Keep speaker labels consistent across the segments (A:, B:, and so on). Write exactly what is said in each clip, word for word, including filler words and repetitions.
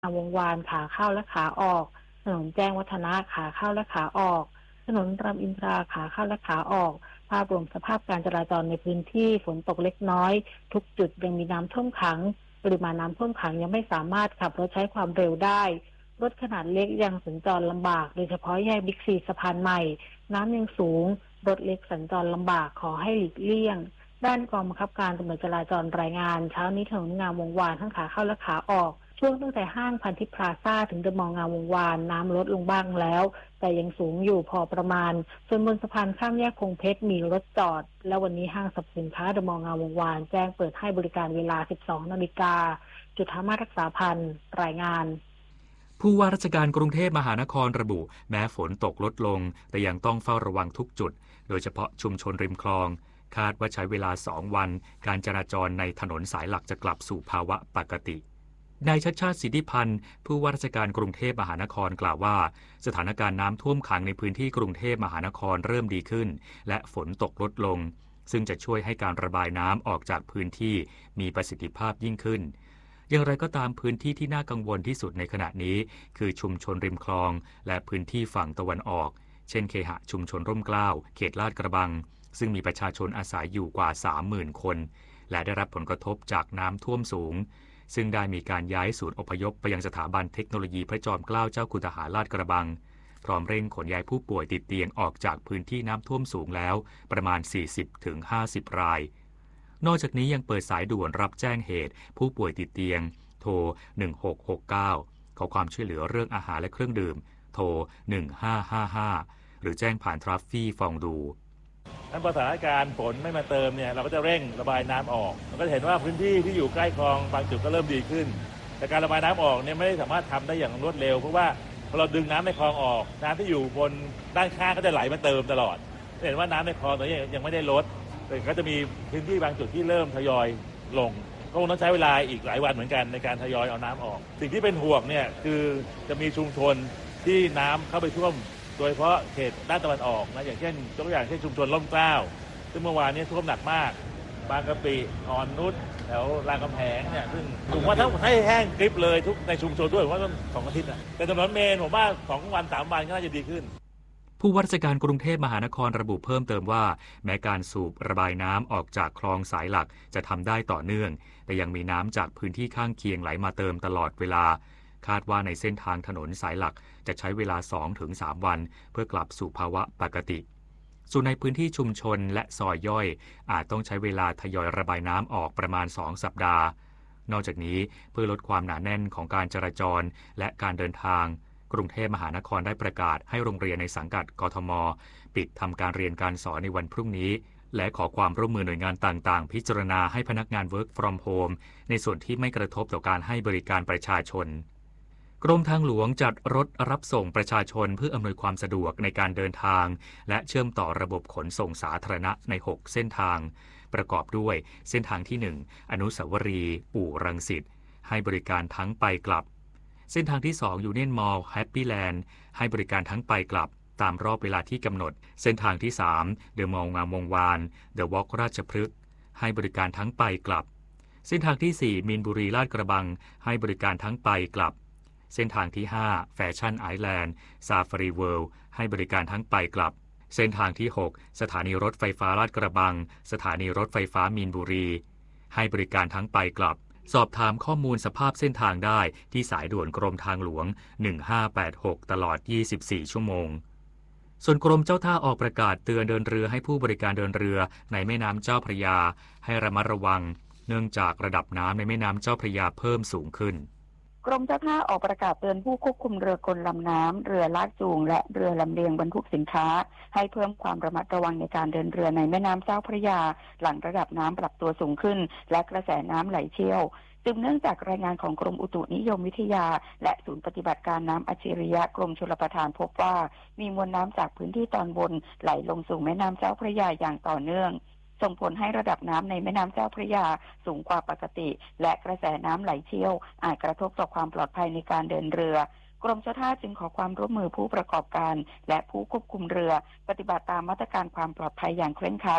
A: วงวานขาเข้าและขาออกถนนแจ้งวัฒนะขาเข้าและขาออกถนนรามอินทราขาเข้าและขาออกภาพรวมสภาพการจราจรในพื้นที่ฝนตกเล็กน้อยทุกจุดยังมีน้ำท่วมขังปริมาณน้ำท่วมขังยังไม่สามารถขับรถใช้ความเร็วได้รถขนาดเล็กยังสัญจรลำบากโดยเฉพาะแยกบิ๊กซีสะพานใหม่น้ำยังสูงรถเล็กสัญจรลำบากขอให้หลีกเลี่ยงด้านกองบังคับการตำรวจจราจรรายงานเช้านี้ถนนงามวงวานทั้งขาเข้าและขาออกช่วงตั้งแต่ห้างพันทิพย์พลาซ่าถึงเดอะมอลล์งามวงวานน้ำลดลงบ้างแล้วแต่ยังสูงอยู่พอประมาณส่วนบนสะพานข้ามแยกพงเพชรมีรถจอดและวันนี้ห้างสรรพสินค้าเดอะมอลล์งามวงวานแจ้งเปิดให้บริการเวลา สิบสองนาฬิกาจุฬามารักษาพันธ์รายงาน
B: ผู้ว่าราชการกรุงเทพมหานครระบุแม้ฝนตกลดลงแต่ยังต้องเฝ้าระวังทุกจุดโดยเฉพาะชุมชนริมคลองคาดว่าใช้เวลาสองวันการจราจรในถนนสายหลักจะกลับสู่ภาวะปกตินายชัชชาติสิทธิพันธ์ผู้ว่าราชการกรุงเทพมหานครกล่าวว่าสถานการณ์น้ำท่วมขังในพื้นที่กรุงเทพมหานครเริ่มดีขึ้นและฝนตกลดลงซึ่งจะช่วยให้การระบายน้ำออกจากพื้นที่มีประสิทธิภาพยิ่งขึ้นอย่างไรก็ตามพื้นที่ที่น่ากังวลที่สุดในขณะนี้คือชุมชนริมคลองและพื้นที่ฝั่งตะวันออกเช่นเคหะชุมชนร่มเกล้าเขตลาดกระบังซึ่งมีประชาชนอาศัยอยู่กว่า สามหมื่น คนและได้รับผลกระทบจากน้ำท่วมสูงซึ่งได้มีการย้ายศูนย์อพยพไปยังสถาบันเทคโนโลยีพระจอมเกล้าเจ้าคุณทหารลาดกระบังพร้อมเร่งขนย้ายผู้ป่วยติดเตียงออกจากพื้นที่น้ำท่วมสูงแล้วประมาณ สี่สิบถึงห้าสิบ รายนอกจากนี้ยังเปิดสายด่วนรับแจ้งเหตุผู้ป่วยติดเตียงโทรหนึ่งหกหกเก้าขอความช่วยเหลือเรื่องอาหารและเครื่องดื่มโทรหนึ่งห้าห้าห้าหรือแจ้งผ่านทราฟฟี่ฟองดู
C: ถ้าสถานการณ์ฝนไม่มาเติมเนี่ยเราก็จะเร่งระบายน้ำออกเราก็จะเห็นว่าพื้นที่ที่อยู่ใกล้คลองบางจุดก็เริ่มดีขึ้นแต่การระบายน้ำออกเนี่ยไม่ได้สามารถทำได้อย่างรวดเร็วเพราะว่าพอเราดึงน้ำในคลองออกน้ำที่อยู่บนด้านข้างก็จะไหลมาเติมตลอดเห็นว่าน้ำในคลองตอนนี้ยังไม่ได้ลดแต่ก็จะมีพื้นที่บางจุดที่เริ่มทยอยลงก็คงต้องใช้เวลาอีกหลายวันเหมือนกันในการทยอยเอาน้ำออกสิ่งที่เป็นห่วงเนี่ยคือจะมีชุมชนที่น้ำเข้าไปท่วมโดยเฉพาะเขตด้านตะวันออกนะอย่างเช่นตัวอย่างเช่นชุมชนร่มเกล้าซึ่งเมื่อวานนี้ท่วมหนักมากบางกะปิอ่อนนุชแถวรามคำแหงเนี่ยซึ่งผมว่าถ้าให้แห้งกริบเลยทุกในชุมชนด้วยผมว่าต้องสองอาทิตย์นะแต่ถนนเมนผมว่าสองวันสามวันก็น่าจะดีขึ้น
B: ผู้ว่าราชการกรุงเทพมหานครระบุเพิ่มเติมว่าแม้การสูบระบายน้ำออกจากคลองสายหลักจะทำได้ต่อเนื่องแต่ยังมีน้ำจากพื้นที่ข้างเคียงไหลมาเติมตลอดเวลาคาดว่าในเส้นทางถนนสายหลักจะใช้เวลา สองถึงสาม วันเพื่อกลับสู่ภาวะปกติส่วนในพื้นที่ชุมชนและซอยย่อยอาจต้องใช้เวลาทยอยระบายน้ำออกประมาณสองสัปดาห์นอกจากนี้เพื่อลดความหนาแน่นของการจราจรและการเดินทางกรุงเทพมหานครได้ประกาศให้โรงเรียนในสังกัดกทม.ปิดทำการเรียนการสอนในวันพรุ่งนี้และขอความร่วมมือหน่วยงานต่างๆพิจารณาให้พนักงาน work from home ในส่วนที่ไม่กระทบต่อการให้บริการประชาชนกรมทางหลวงจัดรถรับส่งประชาชนเพื่ออำนวยความสะดวกในการเดินทางและเชื่อมต่อระบบขนส่งสาธารณะในหกเส้นทางประกอบด้วยเส้นทางที่หนึ่งอนุสาวรีย์ปู่รังสิตให้บริการทั้งไปกลับเส้นทางที่สองยูเนียนมอลล์แฮปปี้แลนด์ให้บริการทั้งไปกลับตามรอบเวลาที่กำหนดเส้นทางที่สามเดอะมอลล์งามวงวานเดอะวอล์กราชพฤกษ์ให้บริการทั้งไปกลับเส้นทางที่สี่มีนบุรีลาดกระบังให้บริการทั้งไปกลับเส้นทางที่ห้าแฟชั่นไอแลนด์ซาฟารีเวิลด์ให้บริการทั้งไปกลับเส้นทางที่หกสถานีรถไฟฟ้าลาดกระบังสถานีรถไฟฟ้ามีนบุรีให้บริการทั้งไปกลับสอบถามข้อมูลสภาพเส้นทางได้ที่สายด่วนกรมทางหลวงหนึ่งห้าแปดหกตลอดยี่สิบสี่ชั่วโมงส่วนกรมเจ้าท่าออกประกาศเตือนเดินเรือให้ผู้บริการเดินเรือในแม่น้ำเจ้าพระยาให้ระมัดระวังเนื่องจากระดับน้ำในแม่น้ำเจ้าพระยาเพิ่มสูงขึ้น
D: กรมเจ้าท่าออกประกาศเตือนผู้ควบคุมเรือกลลำน้ำเรือลากจูงและเรือลำเลียงบรรทุกสินค้าให้เพิ่มความระมัดระวังในการเดินเรือในแม่น้ำเจ้าพระยาหลังระดับน้ำปรับตัวสูงขึ้นและกระแสน้ำไหลเชี่ยวสืบเนื่องจากรายงานของกรมอุตุนิยมวิทยาและศูนย์ปฏิบัติการน้ำอัจฉริยะกรมชลประทานพบว่ามีมวลน้ำจากพื้นที่ตอนบนไหลลงสู่แม่น้ำเจ้าพระยาอย่างต่อเนื่องส่งผลให้ระดับน้ำในแม่น้ำเจ้าพระยาสูงกว่าปกติและกระแสน้ำไหลเชี่ยวอาจกระทบต่อความปลอดภัยในการเดินเรือกรมเจ้าท่าจึงขอความร่วมมือผู้ประกอบการและผู้ควบคุมเรือปฏิบัติตามมาตรการความปลอดภัยอย่างเคร่งครัด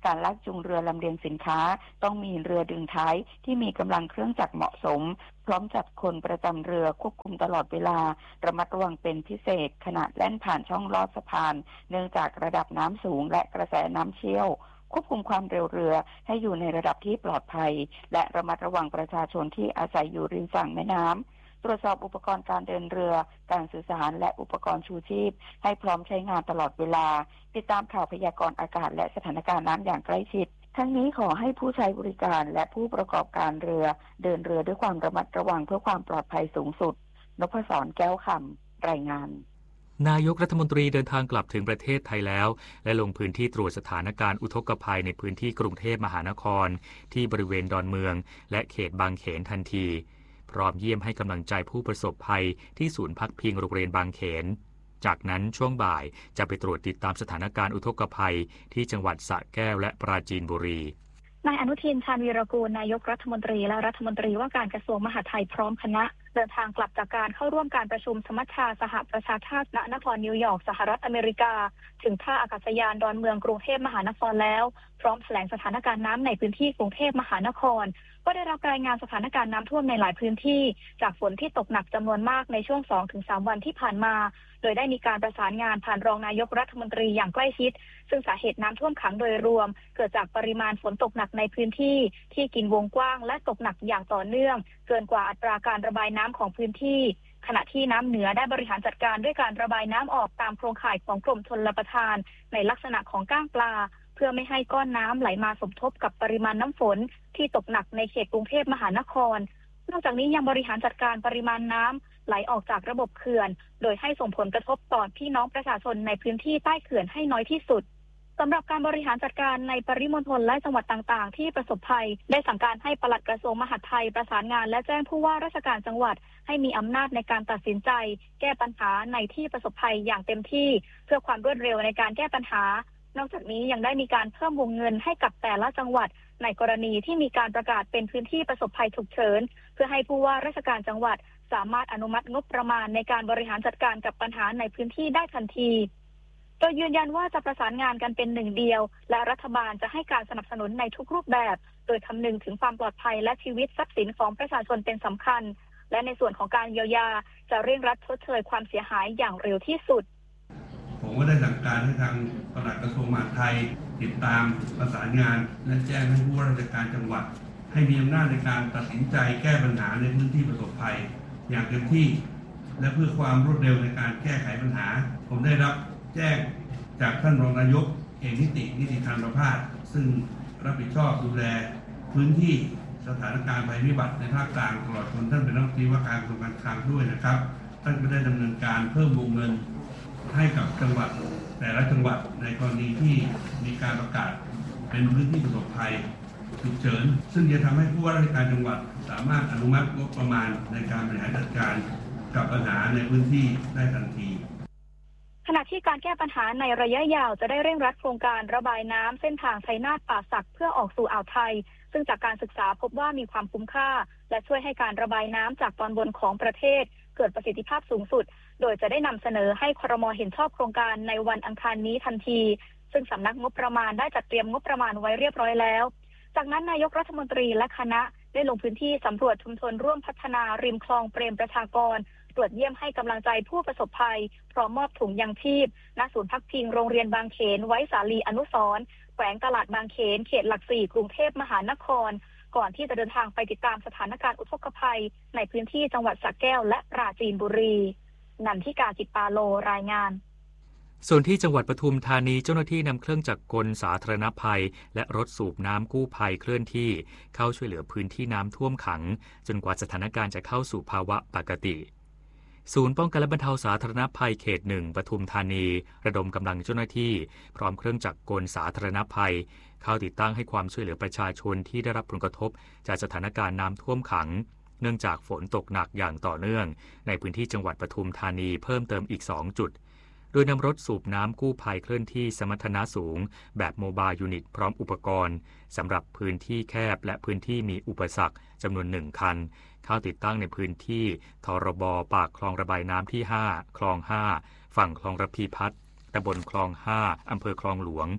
D: การลากจูงเรือลำเลียงสินค้าต้องมีเรือดึงท้ายที่มีกำลังเครื่องจักรเหมาะสมพร้อมจัดคนประจำเรือควบคุมตลอดเวลาระมัดระวังเป็นพิเศษขณะแล่นผ่านช่องลอดสะพานเนื่องจากระดับน้ำสูงและกระแสน้ำเชี่ยวควบคุมความเร็วเรือให้อยู่ในระดับที่ปลอดภัยและระมัดระวังประชาชนที่อาศัยอยู่ริมฝั่งแม่น้ำตรวจสอบอุปกรณ์การเดินเรือการสื่อสารและอุปกรณ์ชูชีพให้พร้อมใช้งานตลอดเวลาติดตามข่าวพยากรณ์อากาศและสถานการณ์น้ำอย่างใกล้ชิดทั้งนี้ขอให้ผู้ใช้บริการและผู้ประกอบการเรือเดินเรือด้วยความระมัดระวังเพื่อความปลอดภัยสูงสุดนพศรแก้วคำรายงาน
B: นายกรัฐมนตรีเดินทางกลับถึงประเทศไทยแล้วและลงพื้นที่ตรวจสถานการณ์อุทกภัยในพื้นที่กรุงเทพมหานครที่บริเวณดอนเมืองและเขตบางเขนทันทีพร้อมเยี่ยมให้กำลังใจผู้ประสบภัยที่ศูนย์พักพิงโรงเรียนบางเขนจากนั้นช่วงบ่ายจะไปตรวจติดตามสถานการณ์อุทกภัยที่จังหวัดสระแก้วและปราจีนบุรี
E: นายอนุทินชาญวีรกูลนายกรัฐมนตรีและรัฐมนตรีว่าการกระทรวงมหาดไทยพร้อมคณะเดินทางกลับจากการเข้าร่วมการประชุมสมัชชาสหประชาชาติณนครนิวยอร์กสหรัฐอเมริกาถึงท่าอากาศยานดอนเมืองกรุงเทพมหานครแล้วพร้อมแถลงสถานการณ์น้ำในพื้นที่กรุงเทพมหานครก็ได้รับรายงานสถานการณ์น้ำท่วมในหลายพื้นที่จากฝนที่ตกหนักจำนวนมากในช่วง สองถึงสาม วันที่ผ่านมาโดยได้มีการประสานงานผ่านรองนายกรัฐมนตรีอย่างใกล้ชิดซึ่งสาเหตุน้ำท่วมขังโดยรวมเกิดจากปริมาณฝนตกหนักในพื้นที่ที่กินวงกว้างและตกหนักอย่างต่อเนื่องเกินกว่าอัตราการระบายน้ำของพื้นที่ขณะที่น้ำเหนือได้บริหารจัดการด้วยการระบายน้ำออกตามโครงข่ายของกรมชลประทานในลักษณะของก้างปลาเพื่อไม่ให้ก้อนน้ำไหลมาสมทบกับปริมาณน้ำฝนที่ตกหนักในเขตกรุงเทพมหานครนอกจากนี้ยังบริหารจัดการปริมาณน้ำไหลออกจากระบบเขื่อนโดยให้ส่งผลกระทบต่อพี่น้องประชาชนในพื้นที่ใต้เขื่อนให้น้อยที่สุดสำหรับการบริหารจัดการในปริมณฑลและจังหวัดต่างๆที่ประสบภัยได้สั่งการให้ปลัดกระทรวงมหาดไทยประสานงานและแจ้งผู้ว่าราชการจังหวัดให้มีอำนาจในการตัดสินใจแก้ปัญหาในที่ประสบภัยอย่างเต็มที่เพื่อความรวดเร็วในการแก้ปัญหานอกจากนี้ยังได้มีการเพิ่มวงเงินให้กับแต่ละจังหวัดในกรณีที่มีการประกาศเป็นพื้นที่ประสบภัยฉุกเฉินเพื่อให้ผู้ว่าราชการจังหวัดสามารถอนุมัติงบประมาณในการบริหารจัดการกับปัญหาในพื้นที่ได้ทันทีโดยยืนยันว่าจะประสานงานกันเป็นหนึ่งเดียวและรัฐบาลจะให้การสนับสนุนในทุกรูปแบบโดยคำนึงถึงความปลอดภัยและชีวิตทรัพย์สินของประชาชนเป็นสำคัญและในส่วนของการเยียวยาจะเร่งรัดชดเชยความเสียหายอย่างเร็วที่สุด
F: ผมก็ได้สั่งการให้ทางปลัดกระทรวงมหาดไทยติดตามประสานงานและแจ้งให้ผู้ว่าราชการจังหวัดให้มีอำนาจในการตัดสินใจแก้ปัญหาในพื้นที่ประสบภัยอย่างเต็มที่และเพื่อความรวดเร็วในการแก้ไขปัญหาผมได้รับแจ้งจากท่านรองนายกเอกนิตินิติธรรมประภาสซึ่งรับผิดชอบดูแลพื้นที่สถานการณ์ภัยพิบัติในภาคกลางตลอดจนท่านเป็นรัฐมนตรีว่าการกระทรวงการคลังด้วยนะครับท่านก็ได้ดำเนินการเพิ่มวงเงินให้กับจังหวัดแต่ละจังหวัดในกรณีที่มีการประกาศเป็นพื้นที่ประสบภัยฉุกเฉินซึ่งจะทำให้ผู้ว่าราชการจังหวัดสามารถอนุมัติงบประมาณในการบริหารจัดการกับปัญหาในพื้นที่ได้ทันที
E: ขณะที่การแก้ปัญหาในระยะยาวจะได้เร่งรัดโครงการระบายน้ำเส้นทางชัยนาทป่าสักเพื่อออกสู่อ่าวไทยซึ่งจากการศึกษาพบว่ามีความคุ้มค่าและช่วยให้การระบายน้ำจากตอนบนของประเทศเกิดประสิทธิภาพสูงสุดโดยจะได้นำเสนอให้ครม.เห็นชอบโครงการในวันอังคารนี้ทันทีซึ่งสำนักงบประมาณได้จัดเตรียมงบประมาณไว้เรียบร้อยแล้วจากนั้นนายกรัฐมนตรีและคณะได้ลงพื้นที่สำรวจชุมชนร่วมพัฒนาริมคลองเปรมประชากรตรวจเยี่ยมให้กำลังใจผู้ประสบภัยพร้อมมอบถุงยังชีพณศูนย์พักพิงโรงเรียนบางเขนไว้สาลีอนุสรณ์แขวงตลาดบางเขนเขตหลักสี่กรุงเทพมหานครก่อนที่จะเดินทางไปติดตามสถานการณ์อุทกภัยในพื้นที่จังหวัดสระแก้วและปราจีนบุรีนันทิกาจิตปาโลรายงาน
B: ส่วนที่จังหวัดปทุมธานีเจ้าหน้าที่นำเครื่องจักรกลสาธารณภัยและรถสูบน้ำกู้ภัยเคลื่อนที่เข้าช่วยเหลือพื้นที่น้ำท่วมขังจนกว่าสถานการณ์จะเข้าสู่ภาวะปกติศูนย์ป้องกันและบรรเทาสาธารณภัยเขตหนึ่งปทุมธานีระดมกำลังเจ้าหน้าที่พร้อมเครื่องจักรกลสาธารณภัยเข้าติดตั้งให้ความช่วยเหลือประชาชนที่ได้รับผลกระทบจากสถานการณ์น้ำท่วมขังเนื่องจากฝนตกหนักอย่างต่อเนื่องในพื้นที่จังหวัดปทุมธานีเพิ่มเติมอีกสองจุดโดยนำรถสูบน้ำกู้ภัยเคลื่อนที่สมรรถนะสูงแบบโมบายยูนิตพร้อมอุปกรณ์สำหรับพื้นที่แคบและพื้นที่มีอุปสรรคจำนวนหนึ่งคันเข้าติดตั้งในพื้นที่ทรบปากคลองระบายน้ำที่ห้าคลองห้าฝั่งคลองระพีพัฒน์ตำบลคลองห้าอำเภอคลองหลวง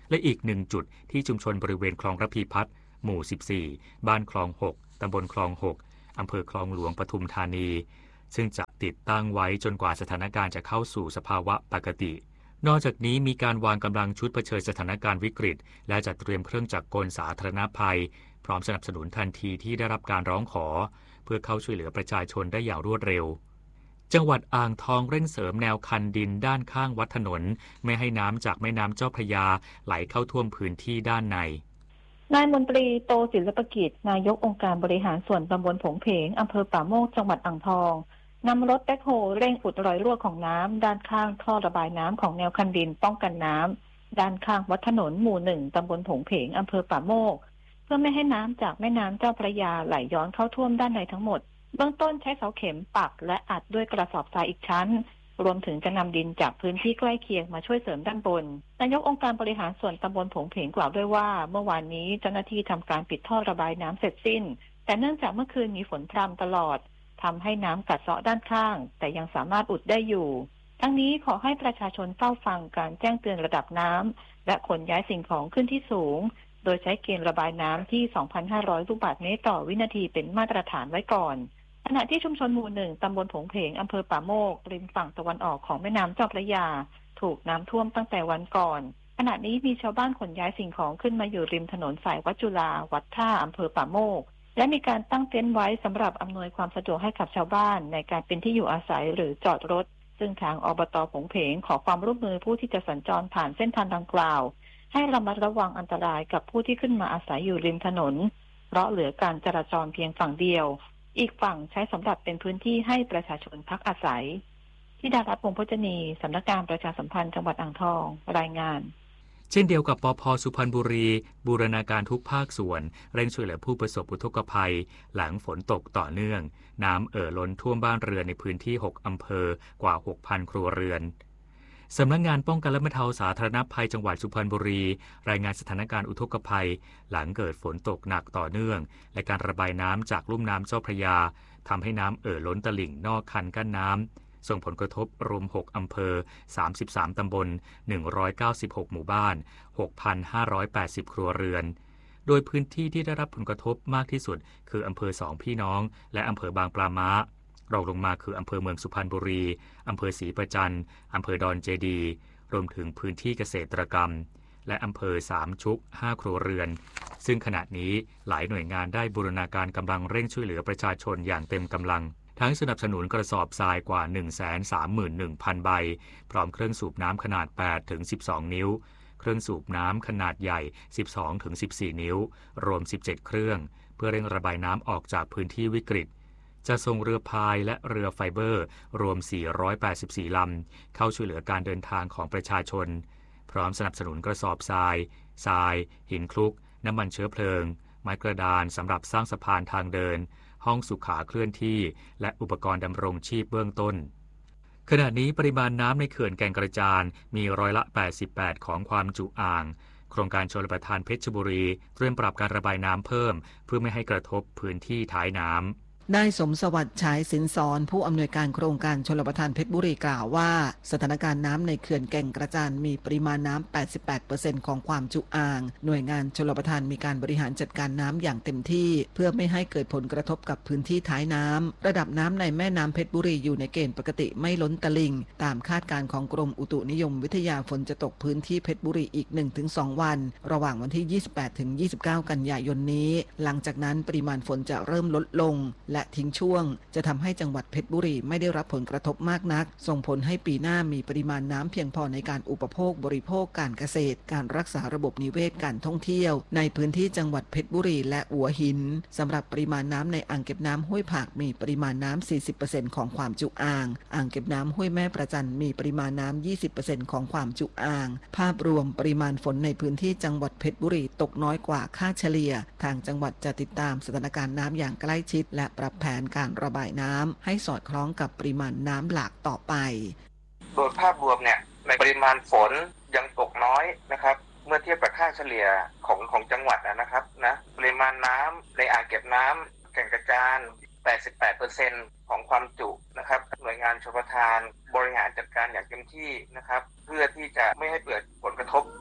B: และอีกหนึ่งจุดที่ชุมชนบริเวณคลองระพีพัฒน์หมู่สิบสี่บ้านคลองหกตำบลคลองหกอำเภอคลองหลวงปทุมธานีซึ่งจะติดตั้งไว้จนกว่าสถานการณ์จะเข้าสู่สภาวะปกตินอกจากนี้มีการวางกำลังชุดเผชิญสถานการณ์วิกฤตและจัดเตรียมเครื่องจักรกลสาธารณภัยพร้อมสนับสนุนทันทีที่ได้รับการร้องขอเพื่อเข้าช่วยเหลือประชาชนได้อย่างรวดเร็วจังหวัดอ่างทองเร่งเสริมแนวคันดินด้านข้างวัดถนนไม่ให้น้ำจากแม่น้ำเจ้าพระยาไหลเข้าท่วมพื้นที่ด้านใน
A: นายมนตรีโตศิลปกิจนายกองค์การบริหารส่วนตำบลผงเพงอำเภอป่าโมกจังหวัดอ่างทองนำรถแบ็คโฮเร่งอุดรอยรั่วของน้ำด้านข้างท่อระบายน้ำของแนวคันดินป้องกันน้ำด้านข้างวัดถนนหมู่หนึ่งตำบลผงเพงอำเภอป่าโมกเพื่อไม่ให้น้ำจากแม่น้ำเจ้าพระยาไหลย้อนเข้าท่วมด้านในทั้งหมดเบื้องต้นใช้เสาเข็มปักและอัดด้วยกระสอบทรายอีกชั้นรวมถึงจะนำดินจากพื้นที่ใกล้เคียงมาช่วยเสริมด้านบนนายกองค์การบริหารส่วนตำบลผงเพงกล่าวด้วยว่าเมื่อวานนี้เจ้าหน้าที่ทำการปิดท่อระบายน้ำเสร็จสิ้นแต่เนื่องจากเมื่อคืนมีฝนพรำตลอดทำให้น้ำกัดเซาะด้านข้างแต่ยังสามารถอุดได้อยู่ทั้งนี้ขอให้ประชาชนเฝ้าฟังการแจ้งเตือนระดับน้ำและขนย้ายสิ่งของขึ้นที่สูงโดยใช้เกณฑ์ระบายน้ำที่ สองพันห้าร้อย ลูกบาศก์เมตรต่อวินาทีเป็นมาตรฐานไว้ก่อนขณะที่ชุมชนหมู่หนึ่งตำบลผงเพงอำเภอป่าโมกริมฝั่งตะวันออกของแม่น้ำเจ้าพระยาถูกน้ำท่วมตั้งแต่วันก่อนขณะนี้มีชาวบ้านขนย้ายสิ่งของขึ้นมาอยู่ริมถนนสายวัดจุฬาวัดท่าอำเภอป่าโมกและมีการตั้งเต็นท์ไว้สำหรับอำนวยความสะดวกให้กับชาวบ้านในการเป็นที่อยู่อาศัยหรือจอดรถซึ่งทางอบต.ผงเพงขอความร่วมมือผู้ที่จะสัญจรผ่านเส้นทางดังกล่าวให้ระมัดระวังอันตรายกับผู้ที่ขึ้นมาอาศัยอยู่ริมถนนเพราะเหลือการจราจรเพียงฝั่งเดียวอีกฝั่งใช้สำหรับเป็นพื้นที่ให้ประชาชนพักอาศัยที่ดารัตน์ วงศ์พจนีสำนักงานประชาสัมพันธ์จังหวัดอ่างทองรายงาน
B: เช่นเดียวกับปภ.สุพรรณบุรีบูรณาการทุกภาคส่วนเร่งช่วยเหลือผู้ประสบอุทกภัยหลังฝนตกต่อเนื่องน้ำเอ่อล้นท่วมบ้านเรือนในพื้นที่หกอำเภอกว่า หกพัน ครัวเรือนสำนักงานป้องกันและบรรเทาสาธารณภัยจังหวัดสุพรรณบุรีรายงานสถานการณ์อุทกภัยหลังเกิดฝนตกหนักต่อเนื่องและการระบายน้ำจากลุ่มน้ำเจ้าพระยาทำให้น้ำเอ่อล้นตลิ่งนอกคันกั้นน้ำส่งผลกระทบรวมหกอำเภอสามสิบสามตำบลหนึ่งร้อยเก้าสิบหกหมู่บ้าน หกพันห้าร้อยแปดสิบ ครัวเรือนโดยพื้นที่ที่ได้รับผลกระทบมากที่สุดคืออำเภอสองพี่น้องและอำเภอบางปลาม้ารองลงมาคืออำเภอเมืองสุพรรณบุรีอำเภอศรีประจันอำเภอดอนเจดีรวมถึงพื้นที่เกษตรกรรมและอำเภอสามชุกห้าครัวเรือนซึ่งขณะนี้หลายหน่วยงานได้บูรณาการกำลังเร่งช่วยเหลือประชาชนอย่างเต็มกำลังทั้งสนับสนุนกระสอบทรายกว่า หนึ่งแสนสามหมื่นหนึ่งพัน ใบพร้อมเครื่องสูบน้ำขนาด แปดถึงสิบสอง นิ้วเครื่องสูบน้ำขนาดใหญ่ สิบสองถึงสิบสี่ นิ้วรวมสิบเจ็ดเครื่องเพื่อเร่งระบายน้ำออกจากพื้นที่วิกฤตจะส่งเรือพายและเรือไฟเบอร์รวมสี่ร้อยแปดสิบสี่ลำเข้าช่วยเหลือการเดินทางของประชาชนพร้อมสนับสนุนกระสอบทรายทรายหินคลุกน้ำมันเชื้อเพลิงไม้กระดานสำหรับสร้างสะพานทางเดินห้องสุขาเคลื่อนที่และอุปกรณ์ดำรงชีพเบื้องต้นขณะนี้ปริมาณน้ำในเขื่อนแก่งกระจานมีร้อยละแปดสิบแปดของความจุอ่างโครงการชลประทานเพชรบุรีเตรียมปรับการระบายน้ำเพิ่มเพื่อไม่ให้กระทบพื้นที่ท้ายน้ำ
G: นายสมสวัสดิ์ฉายสินสอนผู้อำนวยการโครงการชลประทานเพชรบุรีกล่าวว่าสถานการณ์น้ำในเขื่อนแก่งกระจานมีปริมาณน้ำ แปดสิบแปดเปอร์เซ็นต์ ของความจุอ่างหน่วยงานชลประทานมีการบริหารจัดการน้ำอย่างเต็มที่เพื่อไม่ให้เกิดผลกระทบกับพื้นที่ท้ายน้ำระดับน้ำในแม่น้ำเพชรบุรีอยู่ในเกณฑ์ปกติไม่ล้นตลิ่งตามคาดการณ์ของกรมอุตุนิยมวิทยาฝนจะตกพื้นที่เพชรบุรีอีก หนึ่งถึงสอง วันระหว่างวันที่ ยี่สิบแปดถึงยี่สิบเก้า กันยายนนี้หลังจากนั้นปริมาณฝนจะเริ่มลดลงและทิ้งช่วงจะทำให้จังหวัดเพชรบุรีไม่ได้รับผลกระทบมากนักส่งผลให้ปีหน้ามีปริมาณน้ำเพียงพอในการอุปโภคบริโภคการเกษตรการรักษาระบบนิเวศการท่องเที่ยวในพื้นที่จังหวัดเพชรบุรีและหัวหินสำหรับปริมาณน้ำในอ่างเก็บน้ำห้วยผักมีปริมาณน้ำ สี่สิบเปอร์เซ็นต์ ของความจุอ่างอ่างเก็บน้ำห้วยแม่ประจันมีปริมาณน้ำ ยี่สิบเปอร์เซ็นต์ ของความจุอ่างภาพรวมปริมาณฝนในพื้นที่จังหวัดเพชรบุรีตกน้อยกว่าค่าเฉลี่ยทางจังหวัดจะติดตามสถานการณ์น้ำอย่างใกล้ชิดและปรับแผนการระบายน้ำให้สอดคล้องกับปริมาณน้ำหลากต่อไป
H: โดยภาพรวมเนี่ยในปริมาณฝนยังตกน้อยนะครับเมื่อเทียบกับค่าเฉลี่ยของของจังหวัดนะครับนะปริมาณน้ำในอ่างเก็บน้ำแก่งกระจาน แปดสิบแปดเปอร์เซ็นต์ ของความจุนะครับหน่วยงานชลประทานบริหารจัดการอย่างเต็มที่นะครับเพื่อที่จะไม่ให้เกิดผลกระทบกับ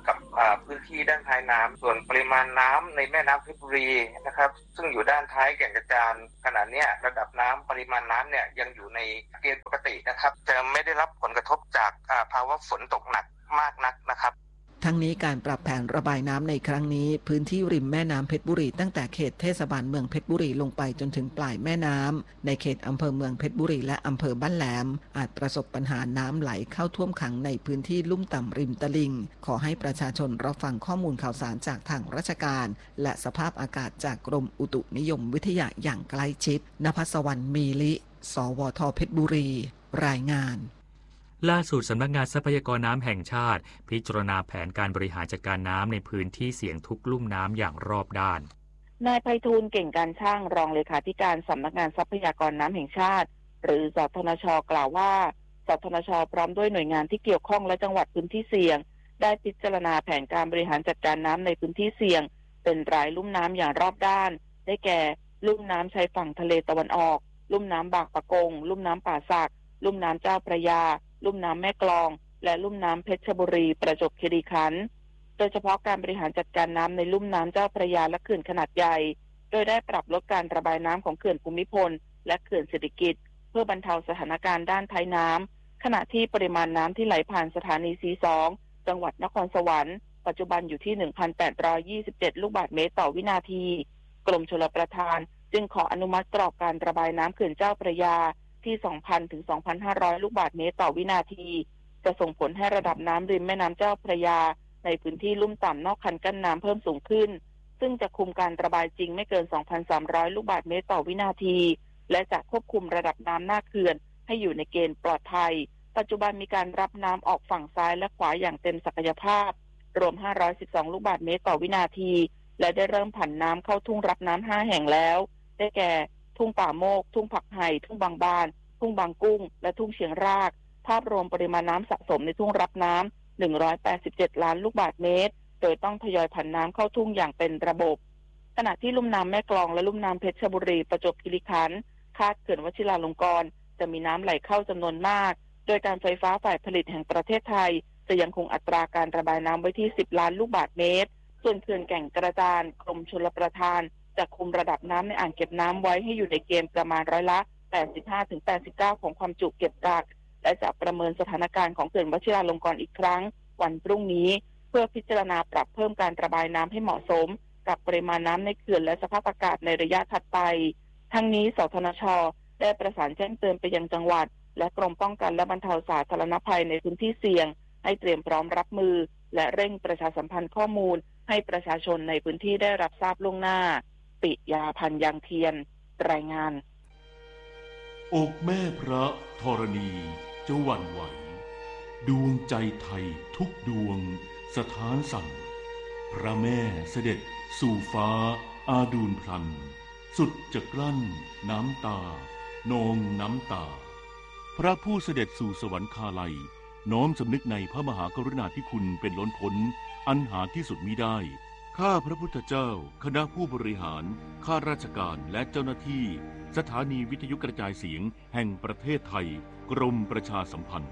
H: พื้นที่ด้านท้ายน้ำส่วนปริมาณน้ำในแม่น้ำเพชรบุรีนะครับซึ่งอยู่ด้านท้ายแก่งกระจานขณะนี้ระดับน้ำปริมาณน้ำเนี่ยยังอยู่ในเกณฑ์ปกตินะครับจะไม่ได้รับผลกระทบจากภาวะฝนตกหนักมากนักนะครับ
G: ทั้งนี้การปรับแผนระบายน้ำในครั้งนี้พื้นที่ริมแม่น้ำเพชรบุรีตั้งแต่เขตเทศบาลเมืองเพชรบุรีลงไปจนถึงปลายแม่น้ำในเขตอำเภอเมืองเพชรบุรีและอำเภอบ้านแหลมอาจประสบปัญหาน้ำไหลเข้าท่วมขังในพื้นที่ลุ่มต่ำริมตลิ่งขอให้ประชาชนรับฟังข้อมูลข่าวสารจากทางราชการและสภาพอากาศจากกรมอุตุนิยมวิทยาอย่างใกล้ชิดณภัสวรรณมีลิสวทเพชรบุรีรายงาน
B: ล่าสุดสำนักงานทรัพยากรน้ำแห่งชาติพิจารณาแผนการบริหารจัดการน้ำในพื้นที่เสี่ยงทุกลุ่มน้ำอย่างรอบด้าน
D: นายไพฑูรย์เก่งการช่างรองเลขาธิการสำนักงานทรัพยากรน้ำแห่งชาติหรือสทนช.กล่าวว่าสทนช.พร้อมด้วยหน่วยงานที่เกี่ยวข้องและจังหวัดพื้นที่เสี่ยงได้พิจารณาแผนการบริหารจัดการน้ำในพื้นที่เสี่ยงเป็นรายลุ่มน้ำอย่างรอบด้านได้แก่ลุ่มน้ำชายฝั่งทะเลตะวันออกลุ่มน้ำบางปะกงลุ่มน้ำป่าสักลุ่มน้ำเจ้าพระยาลุ่มน้ำแม่กลองและลุ่มน้ำเพชรบุรีประจวบคีรีขันธ์โดยเฉพาะการบริหารจัดการน้ำในลุ่มน้ำเจ้าพระยาและเขื่อนขนาดใหญ่โดยได้ปรับลดการระบายน้ำของเขื่อนภูมิพลและเขื่อนเศรษฐกิจเพื่อบรรเทาสถานการณ์ด้านท้ายน้ำขณะที่ปริมาณน้ำที่ไหลผ่านสถานีซีสองจังหวัดนครสวรรค์ปัจจุบันอยู่ที่ หนึ่งพันแปดร้อยยี่สิบเจ็ด ลูกบาศก์เมตรต่อวินาทีกรมชลประทานจึงขออนุมัติกรอบการระบายน้ำเขื่อนเจ้าพระยาที่ สองพัน ถึง สองพันห้าร้อย ลูกบาศก์เมตรต่อวินาทีจะส่งผลให้ระดับน้ำริมแม่น้ำเจ้าพระยาในพื้นที่ลุ่มต่ำนอกคันกั้นน้ำเพิ่มสูงขึ้นซึ่งจะคุมการระบายจริงไม่เกิน สองพันสามร้อย ลูกบาศก์เมตรต่อวินาทีและจะควบคุมระดับน้ำหน้าเขื่อนให้อยู่ในเกณฑ์ปลอดภัยปัจจุบันมีการรับน้ำออกฝั่งซ้ายและขวาอย่างเต็มศักยภาพรวมห้าร้อยสิบสอง ลูกบาศก์เมตรต่อวินาทีและได้เริ่มผันน้ำเข้าทุ่งรับน้ำห้าแห่งแล้วได้แก่ทุ่งป่าโมกทุ่งผักไห่ทุ่งบางบานทุ่งบางกุ้งและทุ่งเชียงรากภาพรวมปริมาณน้ำสะสมในทุ่งรับน้ำหนึ่งร้อยแปดสิบเจ็ดล้านลูกบาศก์เมตรโดยต้องทยอยผันน้ำเข้าทุ่งอย่างเป็นระบบขณะที่ลุ่มน้ำแม่กลองและลุ่มน้ำเพชรบุรีประจวบคีรีขันธ์คาดเขื่อนวชิราลงกรณ์จะมีน้ำไหลเข้าจำนวนมากโดยการไฟฟ้าฝ่ายผลิตแห่งประเทศไทยจะยังคงอัตราการระบายน้ำไว้ที่สิบล้านลูกบาศก์เมตรส่วนเขื่อนแก่งกระจานกรมชลประทานจะคุมระดับน้ำในอ่างเก็บน้ำไว้ให้อยู่ในเกณฑ์ประมาณร้อยละแปดสิบห้าถึงแปดสิบเก้า ของความจุเก็บกักและจะประเมินสถานการณ์ของเขื่อนวชิราลงกรณ์อีกครั้งวันพรุ่งนี้เพื่อพิจารณาปรับเพิ่มการระบายน้ำให้เหมาะสมกับปริมาณน้ำในเขื่อนและสภาพอากาศในระยะถัดไปทั้งนี้สทนช.ได้ประสานแจ้งเตือนไปยังจังหวัดและกรมป้องกันและบรรเทาสาธารณภัยในพื้นที่เสี่ยงให้เตรียมพร้อมรับมือและเร่งประชาสัมพันธ์ข้อมูลให้ประชาชนในพื้นที่ได้รับทราบล่วงหน้าปิยาพันธ์ยังเทียนรายงาน
I: อกแม่พระธรณีจะหวั่นไหวดวงใจไทยทุกดวงสถานสั่นพระแม่เสด็จสู่ฟ้าอาดูลพลันสุดจะกลั้นน้ำตานองน้ำตาพระผู้เสด็จสู่สวรรคาลัยน้อมสำนึกในพระมหากรุณาธิคุณเป็นล้นพ้นอันหาที่สุดมิได้ข้าพระพุทธเจ้าคณะผู้บริหารข้าราชการและเจ้าหน้าที่สถานีวิทยุกระจายเสียงแห่งประเทศไทยกรมประชาสัมพันธ์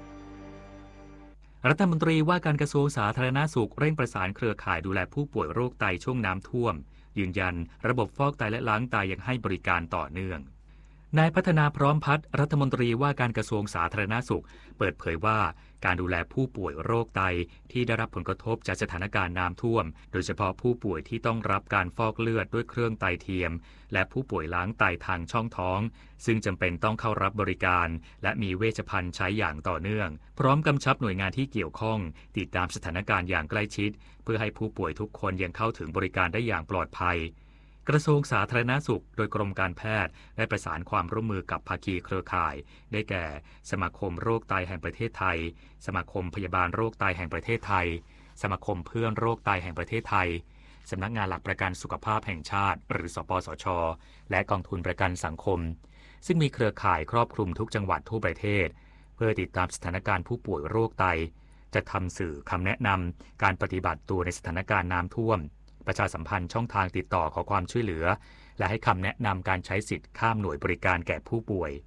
B: รัฐมนตรีว่าการกระทรวงสาธารณสุขเร่งประสานเครือข่ายดูแลผู้ป่วยโรคไตช่วงน้ำท่วมยืนยันระบบฟอกไตและล้างไตยังให้บริการต่อเนื่องนายพัฒนาพร้อมพัฒน์รัฐมนตรีว่าการกระทรวงสาธารณสุขเปิดเผยว่าการดูแลผู้ป่วยโรคไตที่ได้รับผลกระทบจากสถานการณ์น้ำท่วมโดยเฉพาะผู้ป่วยที่ต้องรับการฟอกเลือดด้วยเครื่องไตเทียมและผู้ป่วยล้างไตทางช่องท้องซึ่งจำเป็นต้องเข้ารับบริการและมีเวชภัณฑ์ใช้อย่างต่อเนื่องพร้อมกำชับหน่วยงานที่เกี่ยวข้องติดตามสถานการณ์อย่างใกล้ชิดเพื่อให้ผู้ป่วยทุกคนยังเข้าถึงบริการได้อย่างปลอดภัยกระทรวงสาธารณสุขโดยกรมการแพทย์ได้ประสานความร่วมมือกับภาคีเครือข่ายได้แก่สมาคมโรคไตแห่งประเทศไทยสมาคมพยาบาลโรคไตแห่งประเทศไทยสมาคมเพื่อนโรคไตแห่งประเทศไทยสำนักงานหลักประกันสุขภาพแห่งชาติหรือสปสช.และกองทุนประกันสังคมซึ่งมีเครือข่ายครอบคลุมทุกจังหวัดทั่วประเทศเพื่อติดตามสถานการณ์ผู้ป่วยโรคไตจะทำสื่อคำแนะนำการปฏิบัติตัวในสถานการณ์น้ำท่วมประชาสัมพันธ์ช่องทางติดต่อขอความช่วยเหลือและให้คำแนะนำการใช้สิทธิ์ข้ามหน่วยบริการแก่ผู้ป่วย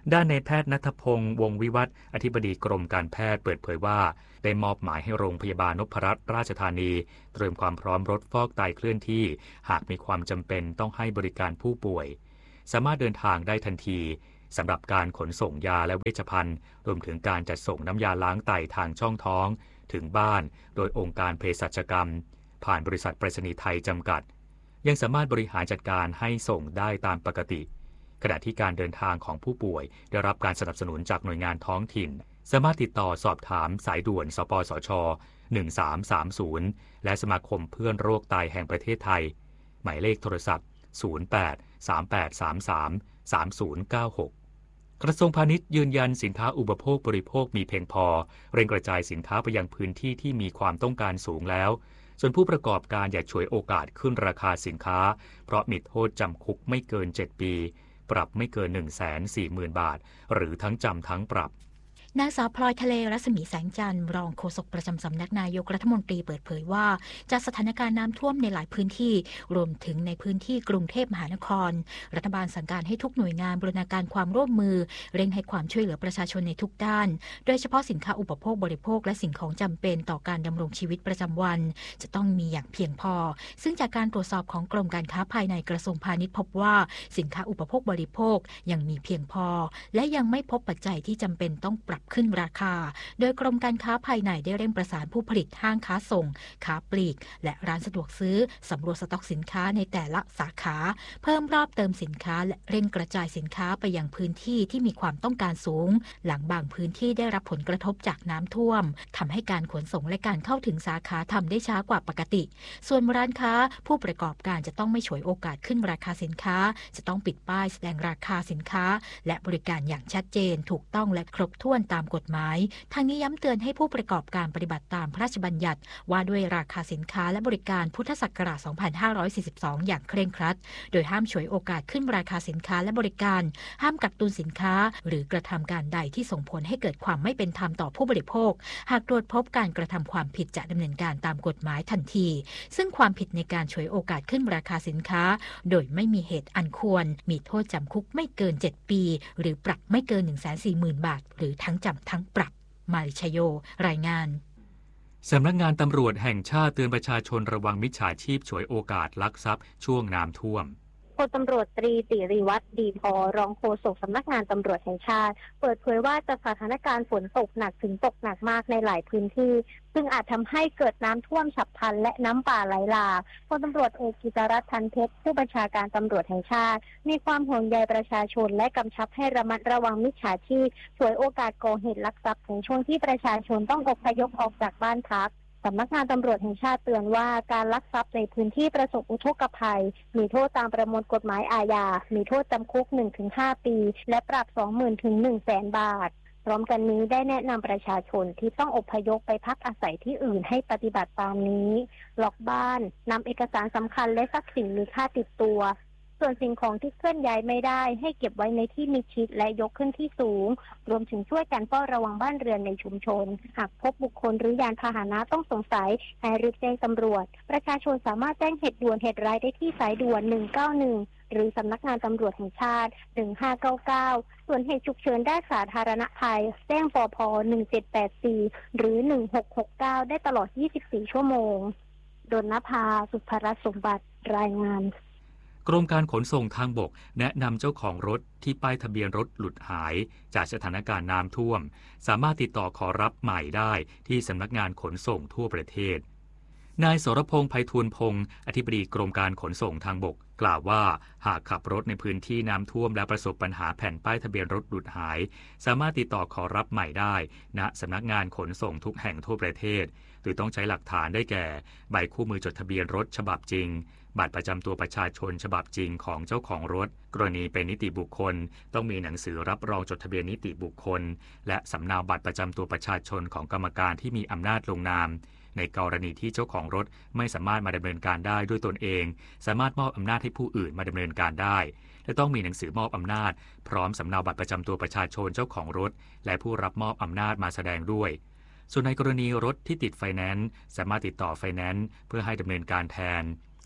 B: ด้านนายแพทย์ณัฐพงษ์วงศ์วิวัฒน์อธิบดีกรมการแพทย์เปิดเผยว่าได้มอบหมายให้โรงพยาบาลนพรัตน์ราชธานีเตรียมความพร้อมรถฟอกไตเคลื่อนที่หากมีความจำเป็นต้องให้บริการผู้ป่วยสามารถเดินทางได้ทันทีสำหรับการขนส่งยาและเวชภัณฑ์รวมถึงการจัดส่งน้ำยาล้างไตทางช่องท้องถึงบ้านโดยองค์การเภสัชกรรมผ่านบริษัทไปรษณีย์ไทยจำกัดยังสามารถบริหารจัดการให้ส่งได้ตามปกติขณะที่การเดินทางของผู้ป่วยได้รับการสนับสนุนจากหน่วยงานท้องถิ่นสามารถติดต่อสอบถามสายด่วนสปสชหนึ่งสามสามศูนย์และสมาคมเพื่อนโรคไตแห่งประเทศไทยหมายเลขโทรศัพท์ศูนย์ แปด สาม แปด สาม สาม สาม ศูนย์ เก้า หกกระทรวงพาณิชย์ยืนยันสินค้าอุปโภคบริโภคมีเพียงพอเร่งกระจายสินค้าไปยังพื้นที่ที่มีความต้องการสูงแล้วส่วนผู้ประกอบการอย่าฉวยโอกาสขึ้นราคาสินค้าเพราะมีโทษจำคุกไม่เกินเจ็ดปีปรับไม่เกิน หนึ่งแสนสี่หมื่น บาทหรือทั้งจำทั้งปรับ
J: นางสาวพลอยทะเลรัศมีแสงจันทร์รองโฆษกประจำสำนักนายกรัฐมนตรีเปิดเผยว่าจากสถานการณ์น้ำท่วมในหลายพื้นที่รวมถึงในพื้นที่กรุงเทพมหานครรัฐบาลสั่งการให้ทุกหน่วยงานบูรณาการความร่วมมือเร่งให้ความช่วยเหลือประชาชนในทุกด้านโดยเฉพาะสินค้าอุปโภคบริโภคและสิ่งของจำเป็นต่อการดำรงชีวิตประจำวันจะต้องมีอย่างเพียงพอซึ่งจากการตรวจสอบของกรมการค้าภายในกระทรวงพาณิชย์พบว่าสินค้าอุปโภคบริโภคยังมีเพียงพอและยังไม่พบปัจจัยที่จำเป็นต้องปรับขึ้นราคาโดยกรมการค้าภายในได้เร่งประสานผู้ผลิตห้างค้าส่งค้าปลีกและร้านสะดวกซื้อสำรวจสต็อกสินค้าในแต่ละสาขาเพิ่มรอบเติมสินค้าและเร่งกระจายสินค้าไปยังพื้นที่ที่มีความต้องการสูงหลังบางพื้นที่ได้รับผลกระทบจากน้ำท่วมทำให้การขนส่งและการเข้าถึงสาขาทำได้ช้ากว่าปกติส่วนร้านค้าผู้ประกอบการจะต้องไม่ฉวยโอกาสขึ้นราคาสินค้าจะต้องปิดป้ายแสดงราคาสินค้าและบริการอย่างชัดเจนถูกต้องและครบถ้วนตามกฎหมายทางนี้ย้ำเตือนให้ผู้ประกอบการปฏิบัติตามพระราชบัญญัติว่าด้วยราคาสินค้าและบริการพุทธศักราช สองพันห้าร้อยสี่สิบสอง อย่างเคร่งครัดโดยห้ามฉวยโอกาสขึ้นราคาสินค้าและบริการห้ามกักตุนสินค้าหรือกระทำการใดที่ส่งผลให้เกิดความไม่เป็นธรรมต่อผู้บริโภคหากตรวจพบการกระทำความผิดจะดำเนินการตามกฎหมายทันทีซึ่งความผิดในการฉวยโอกาสขึ้นราคาสินค้าโดยไม่มีเหตุอันควรมีโทษจำคุกไม่เกินเจ็ดปีหรือปรับไม่เกิน หนึ่งแสนสี่หมื่น บาทหรือทั้งจำทั้งปรับมาริชโยรายงาน
B: สำนักงานตำรวจแห่งชาติเตือนประชาชนระวังมิจฉาชีพฉวยโอกาสลักทรัพย์ช่วงน้ำท่วม
K: พลตำรวจตรีสิริวัฒน์ดีพอรองโฆษกสำนักงานตำรวจแห่งชาติเปิดเผยว่าจากสถานการณ์ฝนตกหนักถึงตกหนักมากในหลายพื้นที่ซึ่งอาจทำให้เกิดน้ำท่วมฉับพลันและน้ำป่าไหลหลากพลตำรวจเอกกิตรัตน์ ทันเพชรผู้บัญชาการตำรวจแห่งชาติมีความห่วงใยประชาชนและกำชับให้ระมัดระวังมิจฉาชีพฉวยโอกาสก่อเหตุลักทรัพย์ในช่วงที่ประชาชนต้องอพยพออกจากบ้านพักสำนักงานตำรวจแห่งชาติเตือนว่าการลักทรัพย์ในพื้นที่ประสบอุทกภัยมีโทษตามประมวลกฎหมายอาญามีโทษจำคุก หนึ่งถึงห้า ปีและปรับ สองหมื่น ถึง หนึ่งแสน บาทพร้อมกันนี้ได้แนะนำประชาชนที่ต้องอพยพไปพักอาศัยที่อื่นให้ปฏิบัติตามนี้ล็อกบ้านนำเอกสารสำคัญและทรัพย์สินมีค่าติดตัวส่วนสิ่งของที่เคลื่อนย้ายไม่ได้ให้เก็บไว้ในที่มิดชิดและยกขึ้นที่สูงรวมถึงช่วยกันเฝ้าระวังบ้านเรือนในชุมชนหากพบบุคคลหรือยานพาหนะต้องสงสัยให้รีบแจ้งตำรวจประชาชนสามารถแจ้งเหตุด่วนเหตุร้ายได้ที่สายด่วนหนึ่งเก้าหนึ่งหรือสำนักงานตำรวจแห่งชาติหนึ่งห้าเก้าเก้าส่วนเหตุฉุกเฉินด้านสาธารณภัยแจ้งปภหนึ่งเจ็ดแปดสี่หรือหนึ่งหกหกเก้าได้ตลอดยี่สิบสี่ชั่วโมงดลนภาสุภรัตน์สมบัติรายงาน
B: กรมการขนส่งทางบกแนะนำเจ้าของรถที่ป้ายทะเบียนรถหลุดหายจากสถานการณ์น้ำท่วมสามารถติดต่อขอรับใหม่ได้ที่สำนักงานขนส่งทั่วประเทศนายสรพงษ์ไพฑูรย์พงศ์อธิบดีกรมการขนส่งทางบกกล่าวว่าหากขับรถในพื้นที่น้ำท่วมและประสบปัญหาแผ่นป้ายทะเบียนรถหลุดหายสามารถติดต่อขอรับใหม่ได้ณสำนักงานขนส่งทุกแห่งทั่วประเทศโดยต้องใช้หลักฐานได้แก่ใบคู่มือจดทะเบียนรถฉบับจริงบัตรประจำตัวประชาชนฉบับจริงของเจ้าของรถกรณีเป็นนิติบุคคลต้องมีหนังสือรับรองจดทะเบียนนิติบุคคลและสำเนาบัตรประจำตัวประชาชนของกรรมการที่มีอำนาจลงนามในกรณีที่เจ้าของรถไม่สามารถมาดำเนินการได้ด้วยตนเองสามารถมอบอำนาจให้ผู้อื่นมาดำเนินการได้และต้องมีหนังสือมอบอำนาจพร้อมสำเนาบัตรประจำตัวประชาชนเจ้าของรถและผู้รับมอบอำนาจมาแสดงด้วยส่วนในกรณีรถที่ติดไฟแนนซ์สามารถติดต่อไฟแนนซ์เพื่อให้ดำเนินการแทน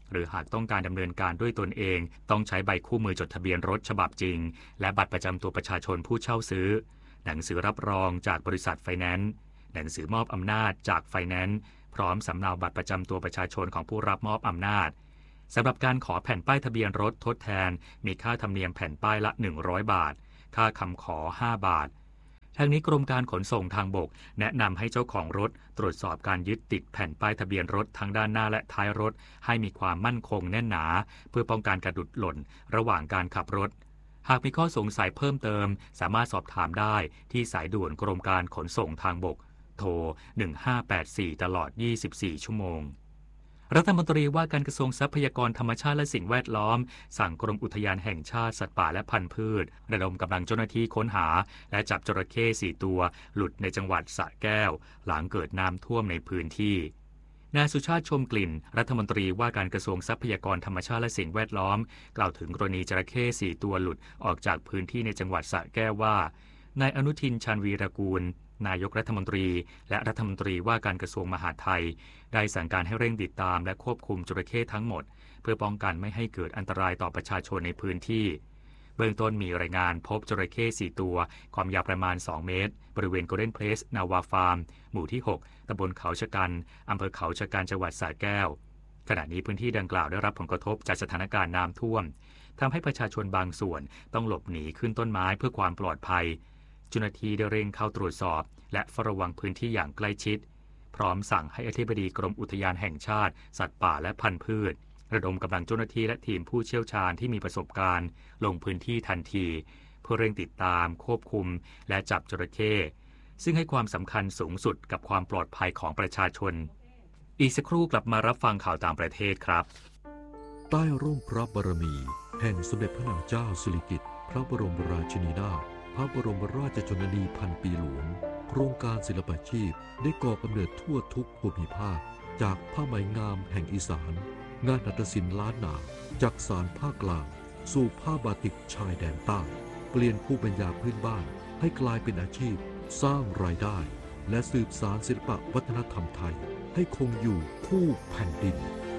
B: หรือหากต้องการดำเนินการด้วยตนเองต้องใช้ใบคู่มือจดทะเบียนรถฉบับจริงและบัตรประจำตัวประชาชนผู้เช่าซื้อหนังสือรับรองจากบริษัทไฟแนนซ์หนังสือมอบอำนาจจากไฟแนนซ์พร้อมสำเนาบัตรประจำตัวประชาชนของผู้รับมอบอำนาจสำหรับการขอแผ่นป้ายทะเบียนรถทดแทนมีค่าธรรมเนียมแผ่นป้ายละหนึ่งร้อยบาทค่าคำขอห้าบาททางนี้กรมการขนส่งทางบกแนะนำให้เจ้าของรถตรวจสอบการยึดติดแผ่นป้ายทะเบียนรถทั้งด้านหน้าและท้ายรถให้มีความมั่นคงแน่นหนาเพื่อป้องกันการดุดหล่นระหว่างการขับรถหากมีข้อสงสัยเพิ่มเติมสามารถสอบถามได้ที่สายด่วนกรมการขนส่งทางบกโทรหนึ่งห้าแปดสี่ตลอดยี่สิบสี่ชั่วโมงรัฐมนตรีว่าการกระทรวงทรัพยากรธรรมชาติและสิ่งแวดล้อมสั่งกรมอุทยานแห่งชาติสัตว์ป่าและพันธุ์พืชระดมกำลังเจ้าหน้าที่ค้นหาและจับจระเข้สี่ตัวหลุดในจังหวัดสระแก้วหลังเกิดน้ำท่วมในพื้นที่นายสุชาติชมกลิ่นรัฐมนตรีว่าการกระทรวงทรัพยากรธรรมชาติและสิ่งแวดล้อมกล่าวถึงกรณีจระเข้สี่ตัวหลุดออกจากพื้นที่ในจังหวัดสระแก้วว่านายอนุทินชาญวีรกูลนายกรัฐมนตรีและรัฐมนตรีว่าการกระทรวงมหาดไทยได้สั่งการให้เร่งติดตามและควบคุมจระเข้ทั้งหมดเพื่อป้องกันไม่ให้เกิดอันตรายต่อประชาชนในพื้นที่เบื้องต้นมีรายงานพบจระเข้สี่ตัวความยาวประมาณสองเมตรบริเวณโกลเด้นเพลสนาวาฟาร์มหมู่ที่หกตำบลเขาชะกันอำเภอเขาชะกันจังหวัดสระแก้วขณะนี้พื้นที่ดังกล่าวได้รับผลกระทบจากสถานการณ์น้ำท่วมทำให้ประชาชนบางส่วนต้องหลบหนีขึ้นต้นไม้เพื่อความปลอดภัยเจ้าหน้าที่ได้เร่งเข้าตรวจสอบและเฝ้าระวังพื้นที่อย่างใกล้ชิดพร้อมสั่งให้อธิบดีกรมอุทยานแห่งชาติสัตว์ป่าและพันธุ์พืชระดมกำลังเจ้าหน้าที่และทีมผู้เชี่ยวชาญที่มีประสบการณ์ลงพื้นที่ทันทีเพื่อเร่งติดตามควบคุมและจับจระเข้ซึ่งให้ความสำคัญสูงสุดกับความปลอดภัยของประชาชนอีกสักครู่กลับมารับฟังข่าวต่างประเทศครับ
L: ใต้ร่มพระบารมีแห่งสมเด็จพระนางเจ้าสิริกิติ์พระบรมราชินีนาถพระบรมราชชนนีพันปีหลวงโครงการศิลปาชีพได้ก่อกำเนิดทั่วทุกภูมิภาคจากผ้าไหมงามแห่งอีสานงานหัตถศิลป์ล้านนาจากสารภาคกลางสู่ผ้าบาติกชายแดนใต้เปลี่ยนภูมิปัญญาพื้นบ้านให้กลายเป็นอาชีพสร้างรายได้และสืบสานศิลปวัฒนธรรมไทยให้คงอยู่คู่แผ่นดิน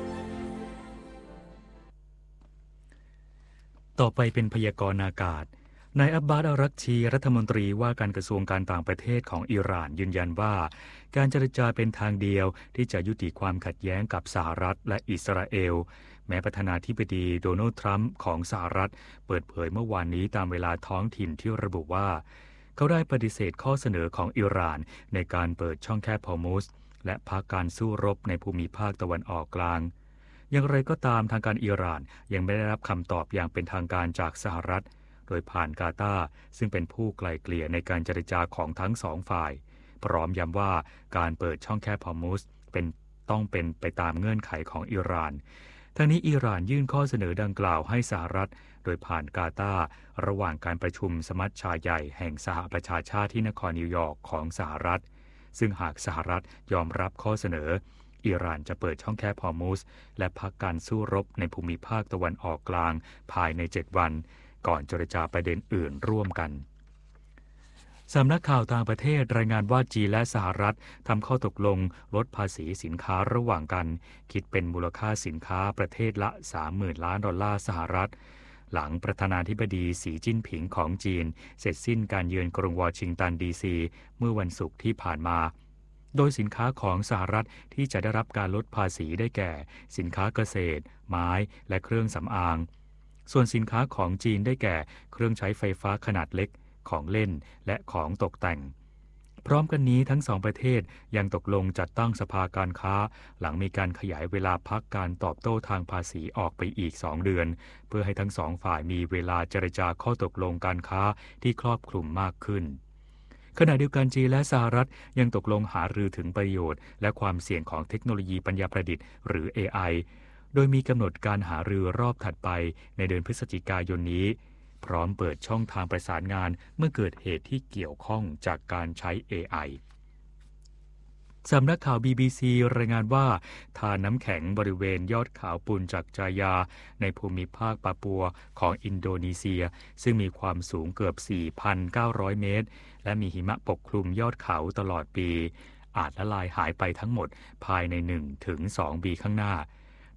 B: ต่อไปเป็นพยากรณ์อากาศนายอับบาส อารักชีรัฐมนตรีว่าการกระทรวงการต่างประเทศของอิหร่านยืนยันว่าการเจรจาเป็นทางเดียวที่จะยุติความขัดแย้งกับสหรัฐและอิสราเอลแม้ประธานาธิบดีโดนัลด์ทรัมป์ของสหรัฐเปิดเผยเมื่อวานนี้ตามเวลาท้องถิ่นที่ระบุว่าเขาได้ปฏิเสธข้อเสนอของอิหร่านในการเปิดช่องแคบฮอร์มุซและพักการสู้รบในภูมิภาคตะวันออกกลางอย่างไรก็ตามทางการอิหร่านยังไม่ได้รับคำตอบอย่างเป็นทางการจากสหรัฐโดยผ่านกาตาร์ซึ่งเป็นผู้ไกล่เกลี่ยในการเจรจาของทั้งสองฝ่ายพร้อมย้ำว่าการเปิดช่องแคบฮอร์มุซเป็นต้องเป็นไปตามเงื่อนไขของอิหร่านทั้งนี้อิหร่านยื่นข้อเสนอดังกล่าวให้สหรัฐโดยผ่านกาตาร์ระหว่างการประชุมสมัชชาใหญ่แห่งสหประชาชาติที่นครนิวยอร์กของสหรัฐซึ่งหากสหรัฐยอมรับข้อเสนออิหร่านจะเปิดช่องแคบฮอร์มุซและพักการสู้รบในภูมิภาคตะวันออกกลางภายในเจ็ดวันก่อนเจรจาประเด็นอื่นร่วมกันสำนักข่าวต่างประเทศรายงานว่าจีนและสหรัฐทำข้อตกลงลดภาษีสินค้าระหว่างกันคิดเป็นมูลค่าสินค้าประเทศละ สามหมื่น ล้านดอลลาร์สหรัฐหลังประธานาธิบดีสีจิ้นผิงของจีนเสร็จสิ้นการเยือนกรุงวอชิงตันดีซีเมื่อวันศุกร์ที่ผ่านมาโดยสินค้าของสหรัฐที่จะได้รับการลดภาษีได้แก่สินค้าเกษตรไม้และเครื่องสำอางส่วนสินค้าของจีนได้แก่เครื่องใช้ไฟฟ้าขนาดเล็กของเล่นและของตกแต่งพร้อมกันนี้ทั้งสองประเทศยังตกลงจัดตั้งสภาการค้าหลังมีการขยายเวลาพักการตอบโต้ทางภาษีออกไปอีกสองเดือนเพื่อให้ทั้งสองฝ่ายมีเวลาเจรจาข้อตกลงการค้าที่ครอบคลุมมากขึ้นขณะเดียวกันจีนและสหรัฐยังตกลงหารือถึงประโยชน์และความเสี่ยงของเทคโนโลยีปัญญาประดิษฐ์หรือ เอ ไอ โดยมีกำหนดการหารือรอบถัดไปในเดือนพฤศจิกายนนี้พร้อมเปิดช่องทางประสานงานเมื่อเกิดเหตุที่เกี่ยวข้องจากการใช้ เอ ไอ สำนักข่าว บี บี ซี รายงานว่าทานน้ำแข็งบริเวณยอดเขาปุนจากจายาในภูมิภาคปาปัวของอินโดนีเซียซึ่งมีความสูงเกือบ สี่พันเก้าร้อย เมตรและมีหิมะปกคลุมยอดเขาตลอดปีอาจละลายหายไปทั้งหมดภายใน หนึ่งถึงสอง ปีข้างหน้า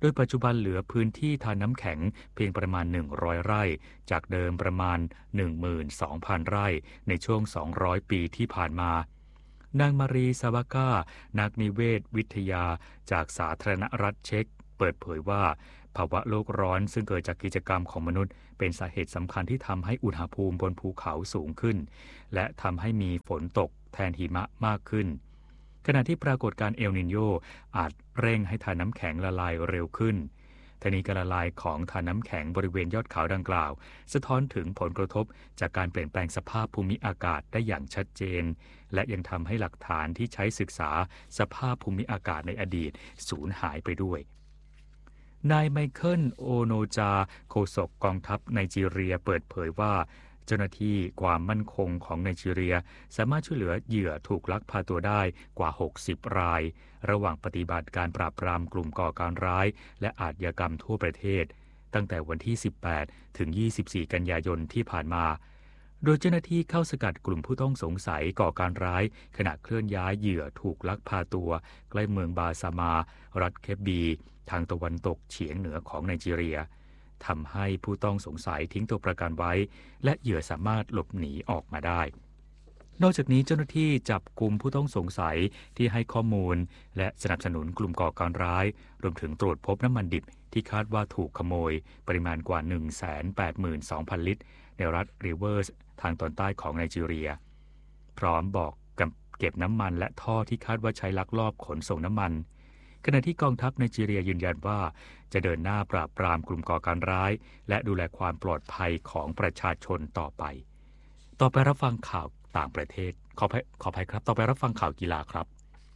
B: โดยปัจจุบันเหลือพื้นที่ทานน้ำแข็งเพียงประมาณหนึ่งร้อยไร่จากเดิมประมาณ หนึ่งหมื่นสองพัน ไร่ในช่วงสองร้อยปีที่ผ่านมานางมารีซาวาก้านักนิเวศวิทยาจากสาธารณรัฐเช็กเปิดเผยว่าภาวะโลกร้อนซึ่งเกิดจากกิจกรรมของมนุษย์เป็นสาเหตุสำคัญที่ทำให้อุณหภูมิบนภูเขาสูงขึ้นและทำให้มีฝนตกแทนหิมะมากขึ้นขณะที่ปรากฏการณ์เอลนิโญอาจเร่งให้ทานน้ำแข็งละลายเร็วขึ้นทนี้การละลายของทานน้ำแข็งบริเวณยอดเขาดังกล่าวสะท้อนถึงผลกระทบจากการเปลี่ยนแปลงสภาพภูมิอากาศได้อย่างชัดเจนและยังทำให้หลักฐานที่ใช้ศึกษาสภาพภูมิอากาศในอดีตสูญหายไปด้วยนายไมเคิลโอโนจาโฆษกกองทัพไนจีเรียเปิดเผยว่าเจ้าหน้าที่ความมั่นคงของไนจีเรียสามารถช่วยเหลือเหยื่อถูกลักพาตัวได้กว่าหกสิบรายระหว่างปฏิบัติการปราบปรามกลุ่มก่อการร้ายและอาชญากรรมทั่วประเทศตั้งแต่วันที่สิบแปดถึงยี่สิบสี่กันยายนที่ผ่านมาโดยเจ้าหน้าที่เข้าสกัดกลุ่มผู้ต้องสงสัยก่อการร้ายขณะเคลื่อนย้ายเหยื่อถูกลักพาตัวใกล้เมืองบาซามารัฐเคปบีทางตะวันตกเฉียงเหนือของไนจีเรียทำให้ผู้ต้องสงสัยทิ้งตัวประกันไว้และเหยื่อสามารถหลบหนีออกมาได้นอกจากนี้เจ้าหน้าที่จับกุมผู้ต้องสงสัยที่ให้ข้อมูลและสนับสนุนกลุ่มก่อการร้ายรวมถึงตรวจพบน้ำมันดิบที่คาดว่าถูกขโมยปริมาณกว่า หนึ่งแสนแปดหมื่นสองพัน ลิตรในรัฐริเวอร์สทางตอนใต้ของไนจีเรียพร้อมบอกเก็บน้ำมันและท่อที่คาดว่าใช้ลักลอบขนส่งน้ำมันขณะที่กองทัพไนจีเรียยืนยันว่าจะเดินหน้าปราบปรามกลุ่มก่อการร้ายและดูแลความปลอดภัยของประชาชนต่อไปต่อไปรับฟังข่าวต่างประเทศขอขออภัยครับต่อไปรับฟังข่าวกีฬาครับ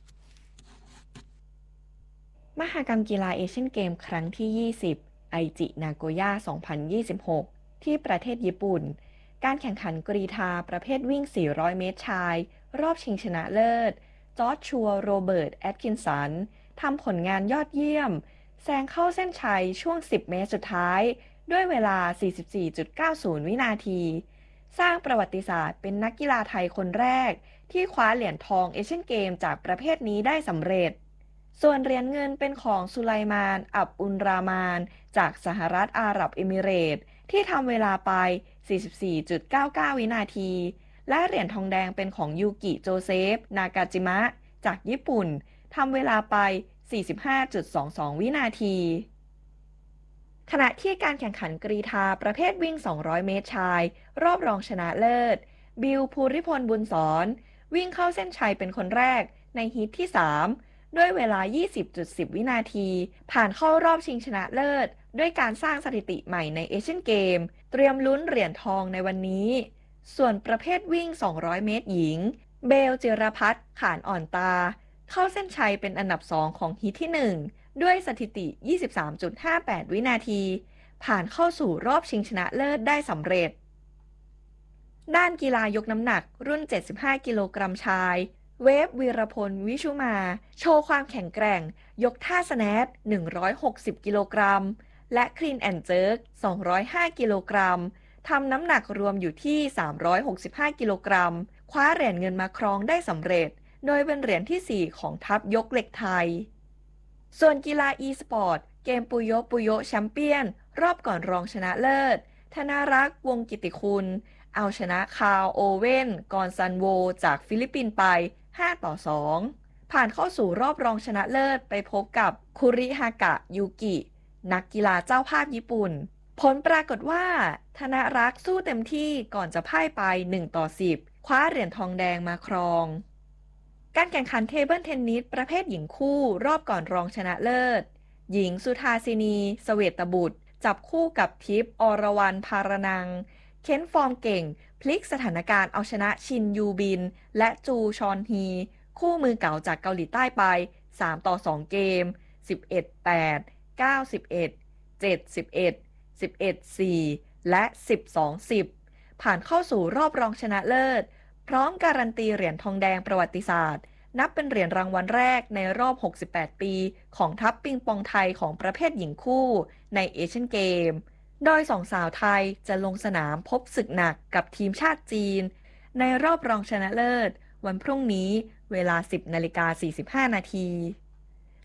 M: มหกรรมกีฬาเอเชียนเกมครั้งที่ยี่สิบไอจินาโกย่าสองพันยี่สิบหกที่ประเทศญี่ปุ่นการแข่งขันกรีฑาประเภทวิ่งสี่ร้อยเมตรชายรอบชิงชนะเลิศจอร์จชัวโรเบิร์ตแอตคินสันทำผลงานยอดเยี่ยมแซงเข้าเส้นชัยช่วงสิบเมตรสุดท้ายด้วยเวลา สี่สิบสี่จุดเก้าศูนย์ วินาทีสร้างประวัติศาสตร์เป็นนักกีฬาไทยคนแรกที่คว้าเหรียญทองเอเชียนเกมจากประเภทนี้ได้สำเร็จส่วนเหรียญเงินเป็นของสุไลมานอับอุลรามานจากสหรัฐอาหรับเอมิเรตส์ที่ทำเวลาไป สี่สิบสี่จุดเก้าเก้า วินาทีและเหรียญทองแดงเป็นของยูกิโจเซฟนากาจิมะจากญี่ปุ่นทำเวลาไป สี่สิบห้าจุดสองสอง วินาทีขณะที่การแข่งขันกรีฑาประเภทวิ่งสองร้อยเมตรชายรอบรองชนะเลิศบิลภูริพลบุญสอนวิ่งเข้าเส้นชัยเป็นคนแรกในฮีทที่สามด้วยเวลา ยี่สิบจุดสิบ วินาทีผ่านเข้ารอบชิงชนะเลิศด้วยการสร้างสถิติใหม่ในเอเชียนเกมเตรียมลุ้นเหรียญทองในวันนี้ส่วนประเภทวิ่งสองร้อยเมตรหญิงเบลจิรพัฒน์ขานอ่อนตาเข้าเส้นชัยเป็นอันดับสองของฮีทที่หนึ่งด้วยสถิติ ยี่สิบสามจุดห้าแปด วินาทีผ่านเข้าสู่รอบชิงชนะเลิศได้สำเร็จด้านกีฬายกน้ำหนักรุ่นเจ็ดสิบห้ากิโลกรัมชายเวฟวีรพลวิชุมาโชว์ความแข็งแกร่งยกท่าสแนทหนึ่งร้อยหกสิบกิโลกรัมและคลีนแอนด์เจิร์กสองร้อยห้ากิโลกรัมทำน้ำหนักรวมอยู่ที่สามร้อยหกสิบห้ากิโลกรัมคว้าเหรียญเงินมาครองได้สำเร็จโดยเป็นเหรียญที่สี่ของทัพยกเหล็กไทยส่วนกีฬา e-sport เกมปุโยปุโยแชมเปี้ยนรอบก่อนรองชนะเลิศธนารักษ์วงกิติคุณเอาชนะคาร์ลโอเว่นกอนซันโวจากฟิลิปปินส์ไปห้าต่อสองผ่านเข้าสู่รอบรองชนะเลิศไปพบกับคุริฮากะยูกินักกีฬาเจ้าภาพญี่ปุ่นผลปรากฏว่าธนารักษ์สู้เต็มที่ก่อนจะพ่ายไปหนึ่งต่อสิบคว้าเหรียญทองแดงมาครองการแข่งขันเทเบิลเทนนิสประเภทหญิงคู่รอบก่อนรองชนะเลิศหญิงสุธาสินีเสเวตบุตรจับคู่กับทิพย์อรวรรณภารนังเค้นฟอร์มเก่งพลิกสถานการณ์เอาชนะชินยูบินและจูชอนฮีคู่มือเก่าจากเกาหลีใต้ไปสามต่อสองเกม สิบเอ็ด แปด เก้า สิบเอ็ด เจ็ด สิบเอ็ด สิบเอ็ด สี่ และ สิบสอง สิบผ่านเข้าสู่รอบรองชนะเลิศพร้อมการันตีเหรียญทองแดงประวัติศาสตร์นับเป็นเหรียญรางวัลแรกในรอบหกสิบแปดปีของทัพปิงปองไทยของประเภทหญิงคู่ในเอเชียนเกมโดยสองสาวไทยจะลงสนามพบศึกหนักกับทีมชาติจีนในรอบรองชนะเลิศวันพรุ่งนี้เวลา สิบนาฬิกาสี่สิบห้านาที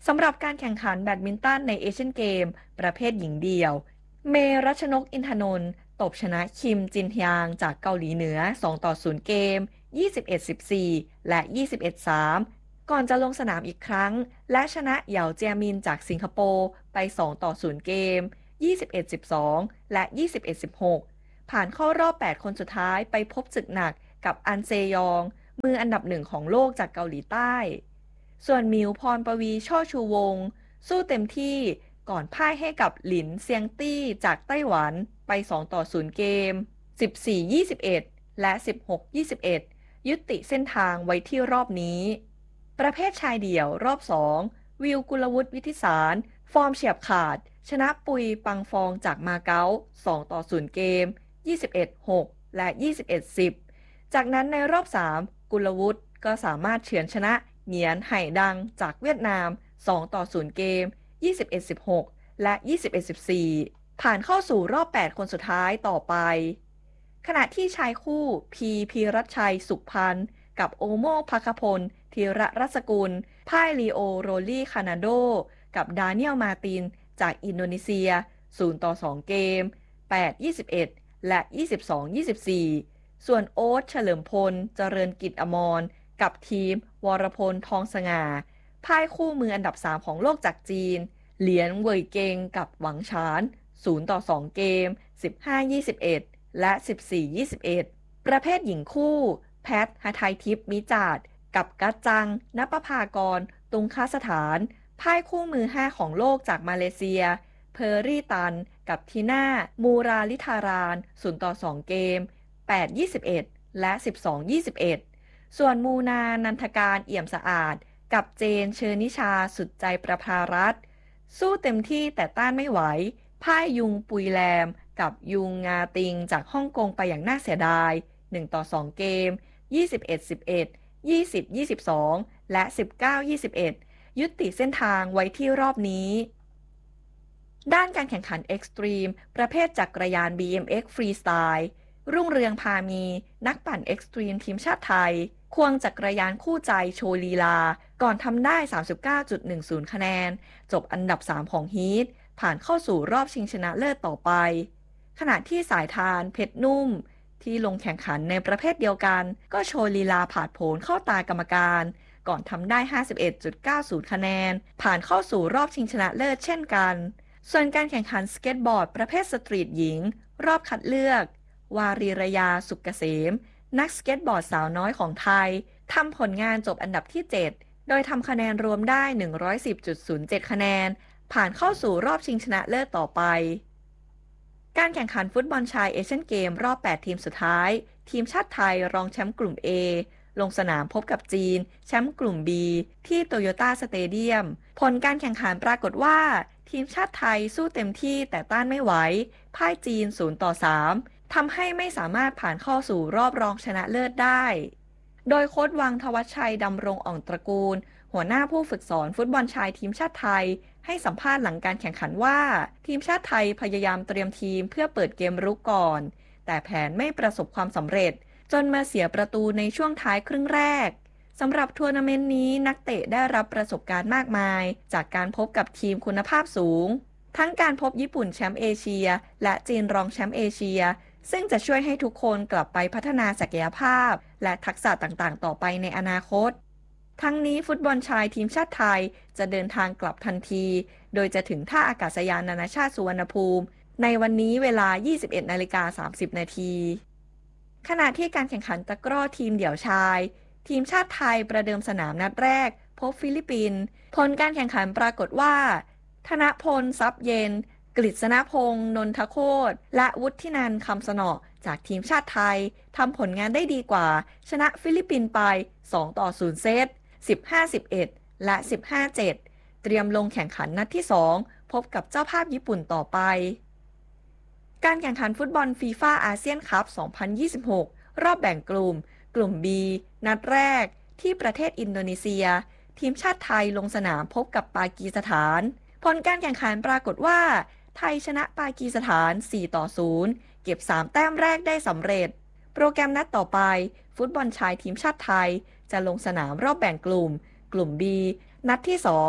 M: สำหรับการแข่งขันแบดมินตันในเอเชียนเกมประเภทหญิงเดี่ยวเมรัชนกอินทนนท์ตบชนะคิมจินฮยางจากเกาหลีเหนือสองต่อศูนย์เกม ยี่สิบเอ็ด สิบสี่ และ ยี่สิบเอ็ด สาม ก่อนจะลงสนามอีกครั้งและชนะเหยาเจียมินจากสิงคโปร์ไปสองต่อศูนย์เกม ยี่สิบเอ็ด สิบสอง และ ยี่สิบเอ็ด สิบหก ผ่านเข้ารอบแปดคนสุดท้ายไปพบศึกหนักกับอันเซยองมืออันดับหนึ่งของโลกจากเกาหลีใต้ส่วนมิวพรปวีช่อชูวงศ์สู้เต็มที่ก่อนพ่ายให้กับหลินเซียงตี้จากไต้หวันไปสองต่อศูนย์เกม สิบสี่ ยี่สิบเอ็ด และ สิบหก ยี่สิบเอ็ด ยุติเส้นทางไว้ที่รอบนี้ประเภทชายเดี่ยวรอบสองวิวกุลวุฒิวิทิสารฟอร์มเฉียบขาดชนะปุยปังฟองจากมาเก๊าสองต่อศูนย์เกม ยี่สิบเอ็ด หก และ ยี่สิบเอ็ด สิบ จากนั้นในรอบสามกุลวุฒิก็สามารถเฉือนชนะเหงียนไห่ดังจากเวียดนามสองต่อศูนย์เกม ยี่สิบเอ็ด สิบหก และ ยี่สิบเอ็ด สิบสี่ ผ่านเข้าสู่รอบแปดคนสุดท้ายต่อไปขณะที่ชายคู่พีพีรัชชัยสุขพันธ์กับโอโมภคพลธีระรัศกุลพ่ายลีโอโรลี่คานาโดกับดาเนียลมาตินจากอินโดนีเซียศูนย์ต่อสองเกม แปด ยี่สิบเอ็ด และ ยี่สิบสอง ยี่สิบสี่ ส่วนโอ๊ตเฉลิมพลเจริญกิจอมรกับทีมวรพลทองสง่าพ่ายคู่มืออันดับสามของโลกจากจีนเหลียนเว่ยเกงกับหวังฉานศูนย์ต่อสองเกม สิบห้า ยี่สิบเอ็ด และ สิบสี่ ยี่สิบเอ็ด ประเภทหญิงคู่แพทหทัยทิพย์มิจาดกับกัจจังณปภากรตุงคสถานพ่ายคู่มือห้าของโลกจากมาเลเซียเพอร์รี่ตันกับทีน่ามูราลิธารานศูนย์ต่อสองเกม แปด ยี่สิบเอ็ด และ สิบสอง ยี่สิบเอ็ด ส่วนมูนานันทการเอี่ยมสะอาดกับเจนเชอนิชาสุดใจประภารัตน์สู้เต็มที่แต่ต้านไม่ไหวพ่ายยุงปุยแลมกับยุงงาติงจากฮ่องกงไปอย่างน่าเสียดายหนึ่งต่อสองเกม ยี่สิบเอ็ด สิบเอ็ด ยี่สิบ ยี่สิบสอง และ สิบเก้า ยี่สิบเอ็ด ยุติเส้นทางไว้ที่รอบนี้ด้านการแข่งขันเอ็กซ์ตรีมประเภทจักรยาน บี เอ็ม เอ็กซ์ ฟรีสไตล์รุ่งเรืองพามีนักปั่นเอ็กซ์ตรีมทีมชาติไทยควงจักรยานคู่ใจโชว์ลีลาก่อนทำได้ สามสิบเก้าจุดหนึ่งศูนย์ คะแนนจบอันดับสามของฮีทผ่านเข้าสู่รอบชิงชนะเลิศต่อไปขณะที่สายทานเพชรนุ่มที่ลงแข่งขันในประเภทเดียวกันก็โชว์ลีลาผาดโผนเข้าตากรรมการก่อนทำได้ ห้าสิบเอ็ดจุดเก้าศูนย์ คะแนนผ่านเข้าสู่รอบชิงชนะเลิศเช่นกันส่วนการแข่งขันสเก็ตบอร์ดประเภทสตรีทหญิงรอบคัดเลือกวารีระยาสุกเกษมนักสเก็ตบอร์ดสาวน้อยของไทยทำผลงานจบอันดับที่เจ็ดโดยทำคะแนนรวมได้ หนึ่งร้อยสิบจุดศูนย์เจ็ด คะแนนผ่านเข้าสู่รอบชิงชนะเลิศต่อไปการแข่งขันฟุตบอลชายเอเชียนเกมรอบแปดทีมสุดท้ายทีมชาติไทยรองแชมป์กลุ่ม A ลงสนามพบกับจีนแชมป์กลุ่ม B ที่โตโยต้าสเตเดียมผลการแข่งขันปรากฏว่าทีมชาติไทยสู้เต็มที่แต่ต้านไม่ไหวพ่ายจีนศูนย์ต่อสามทำให้ไม่สามารถผ่านเข้าสู่รอบรองชนะเลิศได้โดยโค้ชวังทวัชชัยดำรงอ่องตระกูลหัวหน้าผู้ฝึกสอนฟุตบอลชายทีมชาติไทยให้สัมภาษณ์หลังการแข่งขันว่าทีมชาติไทยพยายามเตรียมทีมเพื่อเปิดเกมรุกก่อนแต่แผนไม่ประสบความสำเร็จจนมาเสียประตูในช่วงท้ายครึ่งแรกสำหรับทัวร์นาเมนต์นี้นักเตะได้รับประสบการณ์มากมายจากการพบกับทีมคุณภาพสูงทั้งการพบญี่ปุ่นแชมป์เอเชียและจีนรองแชมป์เอเชียซึ่งจะช่วยให้ทุกคนกลับไปพัฒนาศักยภาพและทักษะต่างๆต่อไปในอนาคตทั้งนี้ฟุตบอลชายทีมชาติไทยจะเดินทางกลับทันทีโดยจะถึงท่าอากาศยานนานาชาติสุวรรณภูมิในวันนี้เวลา ยี่สิบเอ็ดนาฬิกาสามสิบนาทีขณะที่การแข่งขันตะกร้อทีมเดี่ยวชายทีมชาติไทยประเดิมสนามนัดแรกพบฟิลิปปินส์ผลการแข่งขันปรากฏว่าธนพลทรัพย์เย็นกฤษณพงษ์นนทโคตรและวุฒินันท์คำสนอจากทีมชาติไทยทำผลงานได้ดีกว่าชนะฟิลิปปินส์ไปสองต่อศูนย์เซต สิบห้า สิบเอ็ด และ สิบห้า เจ็ด เตรียมลงแข่งขันนัดที่สองพบกับเจ้าภาพญี่ปุ่นต่อไปการแข่งขันฟุตบอลฟีฟ่าอาเซียนคัพสองพันยี่สิบหกรอบแบ่งกลุ่มกลุ่ม B นัดแรกที่ประเทศอินโดนีเซียทีมชาติไทยลงสนามพบกับปากีสถานผลการแข่งขันปรากฏว่าไทยชนะปากีสถานสี่ต่อศูนย์เก็บสามแต้มแรกได้สำเร็จโปรแกรมนัดต่อไปฟุตบอลชายทีมชาติไทยจะลงสนามรอบแบ่งกลุ่มกลุ่ม B นัดที่สอง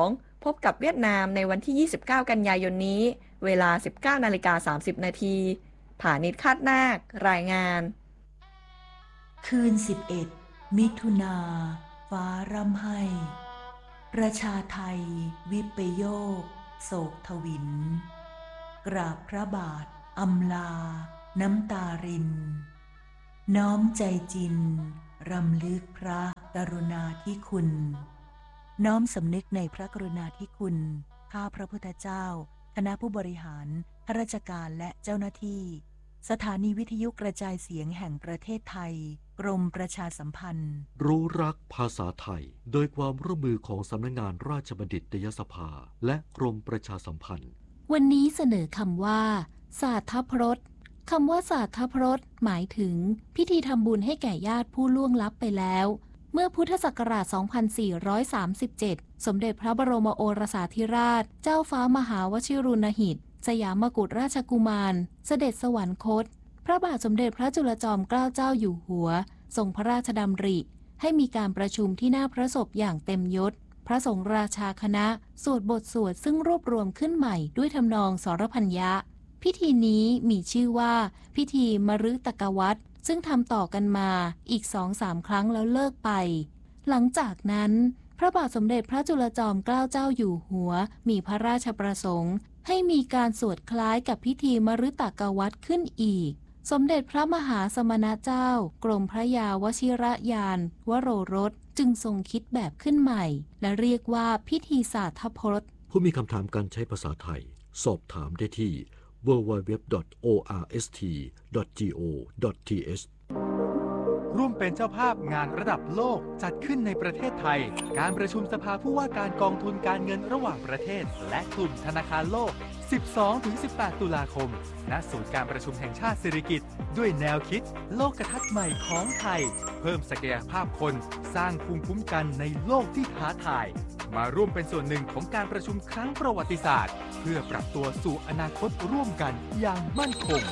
M: พบกับเวียดนามในวันที่ ยี่สิบเก้า กันยายนนี้เวลา สิบเก้านาฬิกาสามสิบนาทีผานิชคาดนาครายงาน
N: คืนสิบเอ็ดมิถุนาฟ้าร่ำไห้ประชาไทยวิปโยคโศกทวินกราบพระบาทอำลาน้ำตารินน้อมใจจินรำลึกพระกรุณาธิคุณน้อมสำนึกในพระกรุณาธิคุณข้าพระพุทธเจ้าคณะผู้บริหารข้าราชการและเจ้าหน้าที่สถานีวิทยุกระจายเสียงแห่งประเทศไทยกรมประชาสัมพันธ์
L: รู้รักภาษาไทยโดยความร่วมมือของสำนักงานราชบัณฑิตยสภาและกรมประชาสัมพันธ์
O: วันนี้เสนอคำว่าศาสตรพรตคำว่าศาสตรพรตหมายถึงพิธีทำบุญให้แก่ญาติผู้ล่วงลับไปแล้วเมื่อพุทธศักราช สองพันสี่ร้อยสามสิบเจ็ด สมเด็จพระบรมโอรสาธิราชเจ้าฟ้ามหาวชิรุณหิตสยามกุฎราชกุมารเสด็จสวรรคตพระบาทสมเด็จพระจุลจอมเกล้าเจ้าอยู่หัวทรงพระราชดำริให้มีการประชุมที่หน้าพระศพอย่างเต็มยศพระสงฆ์ราชาคณะสวดบทสวดซึ่งรวบรวมขึ้นใหม่ด้วยทำนองสรพัญญะพิธีนี้มีชื่อว่าพิธีมฤตกวัตรซึ่งทำต่อกันมาอีก สองสาม ครั้งแล้วเลิกไปหลังจากนั้นพระบาทสมเด็จพระจุลจอมเกล้าเจ้าอยู่หัวมีพระราชประสงค์ให้มีการสวดคล้ายกับพิธีมฤตกวัตรขึ้นอีกสมเด็จพระมหาสมณเจ้ากรมพระยาวชิรยานวโรรสจึงทรงคิดแบบขึ้นใหม่และเรียกว่าพิธีศาสตรพรต
L: ผู้มีคำถามการใช้ภาษาไทยสอบถามได้ที่ ดับเบิลยู ดับเบิลยู ดับเบิลยู ดอท โอ อาร์ เอส ที ดอท จี โอ ดอท ที เอช
P: ร่วมเป็นเจ้าภาพงานระดับโลกจัดขึ้นในประเทศไทยการประชุมสภาผู้ว่าการกองทุนการเงินระหว่างประเทศและกลุ่มธนาคารโลก สิบสองถึงสิบแปด ตุลาคมณศูนย์การประชุมแห่งชาติสิริกิติ์ด้วยแนวคิดโลกทัศน์ใหม่ของไทยเพิ่มศักยภาพคนสร้างภูมิคุ้มกันในโลกที่ท้าทายมาร่วมเป็นส่วนหนึ่งของการประชุมครั้งประวัติศาสตร์เพื่อปรับตัวสู่อนาคตร่วมกันอย่างมั่นคง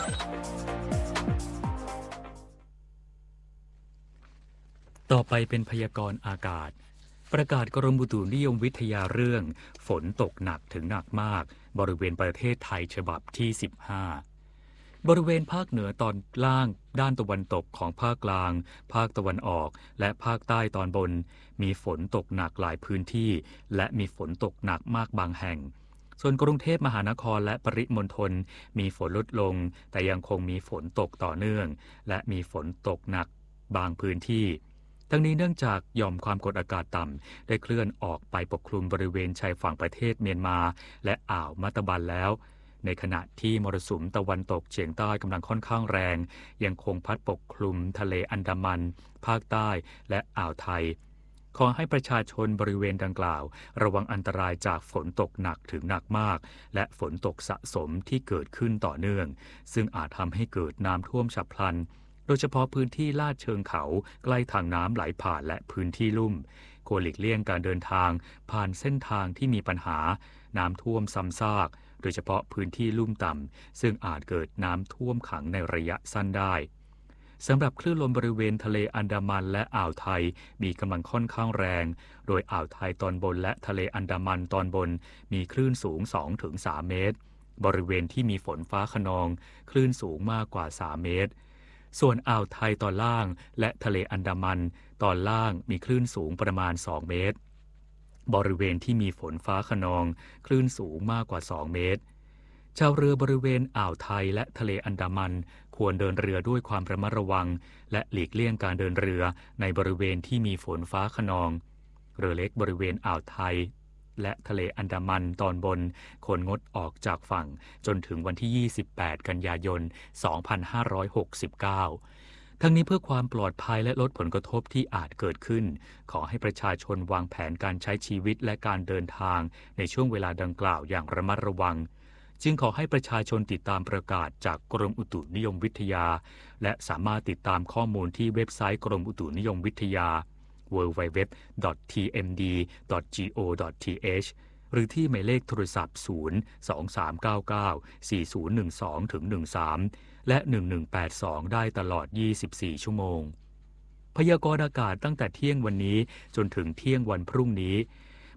B: ต่อไปเป็นพยากรณ์อากาศประกาศกรมอุตุนิยมวิทยาเรื่องฝนตกหนักถึงหนักมากบริเวณประเทศไทยฉบับที่สิบห้าบริเวณภาคเหนือตอนล่างด้านตะวันตกของภาคกลางภาคตะวันออกและภาคใต้ตอนบนมีฝนตกหนักหลายพื้นที่และมีฝนตกหนักมากบางแห่งส่วนกรุงเทพมหานครและปริมณฑลมีฝนลดลงแต่ยังคงมีฝนตกต่อเนื่องและมีฝนตกหนักบางพื้นที่ทั้งนี้เนื่องจากหย่อมความกดอากาศต่ำได้เคลื่อนออกไปปกคลุมบริเวณชายฝั่งประเทศเมียนมาและอ่าวมัตตบันแล้วในขณะที่มรสุมตะวันตกเฉียงใต้กำลังค่อนข้างแรงยังคงพัดปกคลุมทะเลอันดามันภาคใต้และอ่าวไทยขอให้ประชาชนบริเวณดังกล่าวระวังอันตรายจากฝนตกหนักถึงหนักมากและฝนตกสะสมที่เกิดขึ้นต่อเนื่องซึ่งอาจทำให้เกิดน้ำท่วมฉับพลันโดยเฉพาะพื้นที่ลาดเชิงเขาใกล้ทางน้ำไหลผ่านและพื้นที่ลุ่มควรหลีกเลี่ยงการเดินทางผ่านเส้นทางที่มีปัญหาน้ำท่วมซ้ำซากโดยเฉพาะพื้นที่ลุ่มต่ำซึ่งอาจเกิดน้ำท่วมขังในระยะสั้นได้สำหรับคลื่นลมบริเวณทะเลอันดามันและอ่าวไทยมีกำลังค่อนข้างแรงโดยอ่าวไทยตอนบนและทะเลอันดามันตอนบนมีคลื่นสูง สองถึงสาม เมตรบริเวณที่มีฝนฟ้าคะนองคลื่นสูงมากกว่าสามเมตรส่วนอ่าวไทยตอนล่างและทะเลอันดามันตอนล่างมีคลื่นสูงประมาณสองเมตรบริเวณที่มีฝนฟ้าคะนองคลื่นสูงมากกว่าสองเมตรชาวเรือบริเวณอ่าวไทยและทะเลอันดามันควรเดินเรือด้วยความระมัดระวังและหลีกเลี่ยงการเดินเรือในบริเวณที่มีฝนฟ้าคะนองเรือเล็กบริเวณอ่าวไทยและทะเลอันดามันตอนบนควรงดออกจากฝั่งจนถึงวันที่ยี่สิบแปดกันยายนสองพันห้าร้อยหกสิบเก้าทั้งนี้เพื่อความปลอดภัยและลดผลกระทบที่อาจเกิดขึ้นขอให้ประชาชนวางแผนการใช้ชีวิตและการเดินทางในช่วงเวลาดังกล่าวอย่างระมัดระวังจึงขอให้ประชาชนติดตามประกาศจากกรมอุตุนิยมวิทยาและสามารถติดตามข้อมูลที่เว็บไซต์กรมอุตุนิยมวิทยา ดับเบิลยู ดับเบิลยู ดับเบิลยู ดอท ที เอ็ม ดี ดอท จี โอ ดอท ที เอช หรือที่หมายเลขโทรศัพท์ศูนย์ สอง สาม เก้า เก้า สี่ ศูนย์ หนึ่ง สอง ถึง หนึ่ง สามและหนึ่ง หนึ่ง แปด สองได้ตลอดยี่สิบสี่ชั่วโมงพยากรณ์อากาศตั้งแต่เที่ยงวันนี้จนถึงเที่ยงวันพรุ่งนี้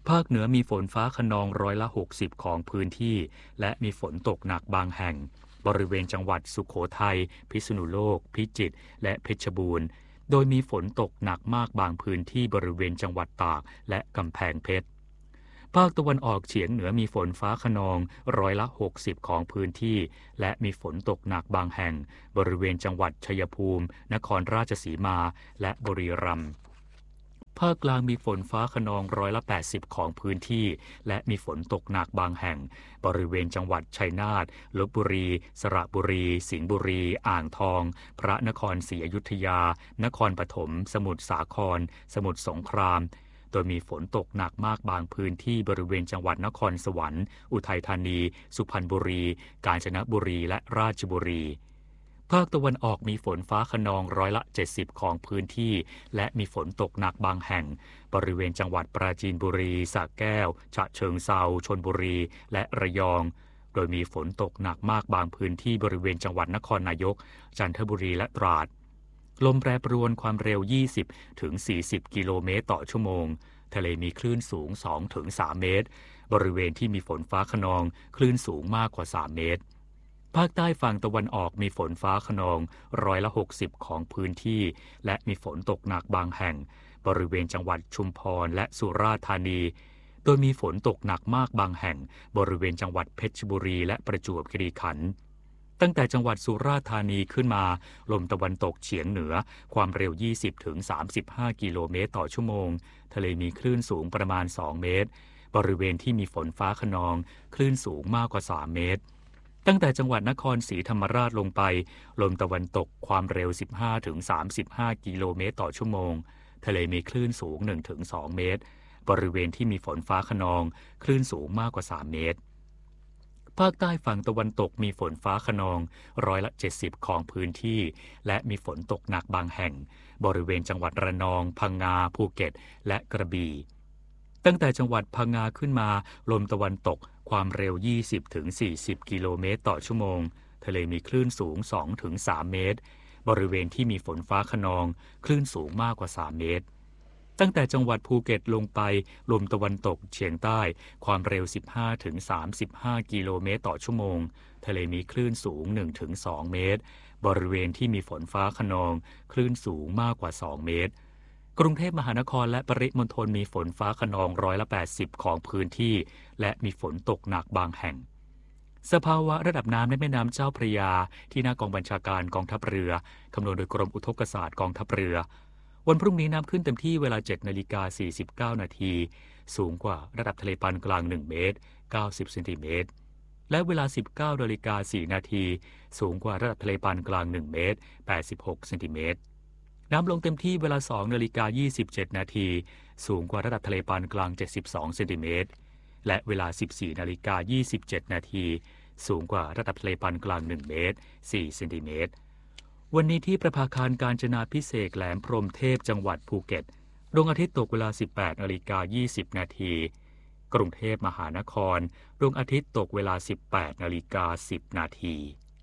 B: ภาคเหนือมีฝนฟ้าคะนองร้อยละหกสิบของพื้นที่และมีฝนตกหนักบางแห่งบริเวณจังหวัดสุโขทัยพิษณุโลกพิจิตรและเพชรบูรณ์โดยมีฝนตกหนักมากบางพื้นที่บริเวณจังหวัดตากและกำแพงเพชรภาคตะวันออกเฉียงเหนือมีฝนฟ้าคะนองร้อยละหกสิบของพื้นที่และมีฝนตกหนักบางแห่งบริเวณจังหวัดชัยภูมินครราชสีมาและบุรีรัมย์ภาคกลางมีฝนฟ้าคะนองร้อยละแปดสิบของพื้นที่และมีฝนตกหนักบางแห่งบริเวณจังหวัดชัยนาทลพบุรีสระบุรีสิงห์บุรีอ่างทองพระนครศรีอยุธยานครปฐมสมุทรสาครสมุทรสงครามโดยมีฝนตกหนักมากบางพื้นที่บริเวณจังหวัดนครสวรรค์อุทัยธานีสุพรรณบุรีกาญจนบุรีและราชบุรีภาคตะวันออกมีฝนฟ้าคะนองร้อยละเจ็ดสิบของพื้นที่และมีฝนตกหนักบางแห่งบริเวณจังหวัดปราจีนบุรีสระแก้วฉะเชิงเทราชลบุรีและระยองโดยมีฝนตกหนักมากบางพื้นที่บริเวณจังหวัดนครนายกจันทบุรีและตราดลมแปรปรวนความเร็ว ยี่สิบถึงสี่สิบ กิโลเมตรต่อชั่วโมงทะเลมีคลื่นสูง สองถึงสาม เมตรบริเวณที่มีฝนฟ้าคะนองคลื่นสูงมากกว่าสามเมตรภาคใต้ฝั่งตะวันออกมีฝนฟ้าคะนองร้อยละหกสิบของพื้นที่และมีฝนตกหนักบางแห่งบริเวณจังหวัดชุมพรและสุราษฎร์ธานีโดยมีฝนตกหนักมากบางแห่งบริเวณจังหวัดเพชรบุรีและประจวบคีรีขันธ์ตั้งแต่จังหวัดสุราษฎร์ธานีขึ้นมาลมตะวันตกเฉียงเหนือความเร็ว ยี่สิบถึงสามสิบห้า กิโลเมตรต่อชั่วโมงทะเลมีคลื่นสูงประมาณสองเมตรบริเวณที่มีฝนฟ้าคะนองคลื่นสูงมากกว่าสามเมตรตั้งแต่จังหวัดนครศรีธรรมราชลงไปลมตะวันตกความเร็ว สิบห้าถึงสามสิบห้า กิโลเมตรต่อชั่วโมงทะเลมีคลื่นสูง หนึ่งถึงสอง เมตรบริเวณที่มีฝนฟ้าคะนองคลื่นสูงมากกว่าสามเมตรภาคใต้ฝั่งตะวันตกมีฝนฟ้าคะนองร้อยละเจ็ดสิบของพื้นที่และมีฝนตกหนักบางแห่งบริเวณจังหวัดระนองพังงาภูเก็ตและกระบี่ตั้งแต่จังหวัดพังงาขึ้นมาลมตะวันตกความเร็ว ยี่สิบถึงสี่สิบ กิโลเมตรต่อชั่วโมงทะเลมีคลื่นสูง สองถึงสาม เมตรบริเวณที่มีฝนฟ้าคะนองคลื่นสูงมากกว่าสามเมตรตั้งแต่จังหวัดภูเก็ตลงไปลมตะวันตกเฉียงใต้ความเร็ว สิบห้าถึงสามสิบห้า กิโลเมตรต่อชั่วโมงทะเลมีคลื่นสูง หนึ่งถึงสอง เมตรบริเวณที่มีฝนฟ้าคะนองคลื่นสูงมากกว่าสองเมตรกรุงเทพมหานครและปริมณฑลมีฝนฟ้าคะนองร้อยละแปดสิบของพื้นที่และมีฝนตกหนักบางแห่งสภาวะระดับน้ำในแม่น้ำเจ้าพระยาที่หน้ากองบัญชาการกองทัพเรือคำนวณโดยกรมอุทกศาสตร์กองทัพเรือวันพรุ่งนี้น้ำขึ้นเต็มที่เวลา เจ็ดนาฬิกาสี่สิบเก้า นาทีสูงกว่าระดับทะเลปานกลางหนึ่งเมตรเก้าสิบเซนติเมตรและเวลา สิบเก้านาฬิกาสี่นาทีสูงกว่าระดับทะเลปานกลางหนึ่งเมตรแปดสิบหกเซนติเมตรน้ำลงเต็มที่เวลา สองนาฬิกายี่สิบเจ็ด นาทีสูงกว่าระดับทะเลปานกลางเจ็ดสิบสองเซนติเมตรและเวลา สิบสี่นาฬิกายี่สิบเจ็ด นาทีสูงกว่าระดับทะเลปานกลางหนึ่งเมตรสี่เซนติเมตรวันนี้ที่ประภาคารกาญจนาภิเษกแหลมพรหมเทพจังหวัดภูเก็ตดวงอาทิตย์ตกเวลา สิบแปดนาฬิกายี่สิบ นาทีกรุงเทพมหานครดวงอาทิตย์ตกเวลา สิบแปดนาฬิกาสิบ นาที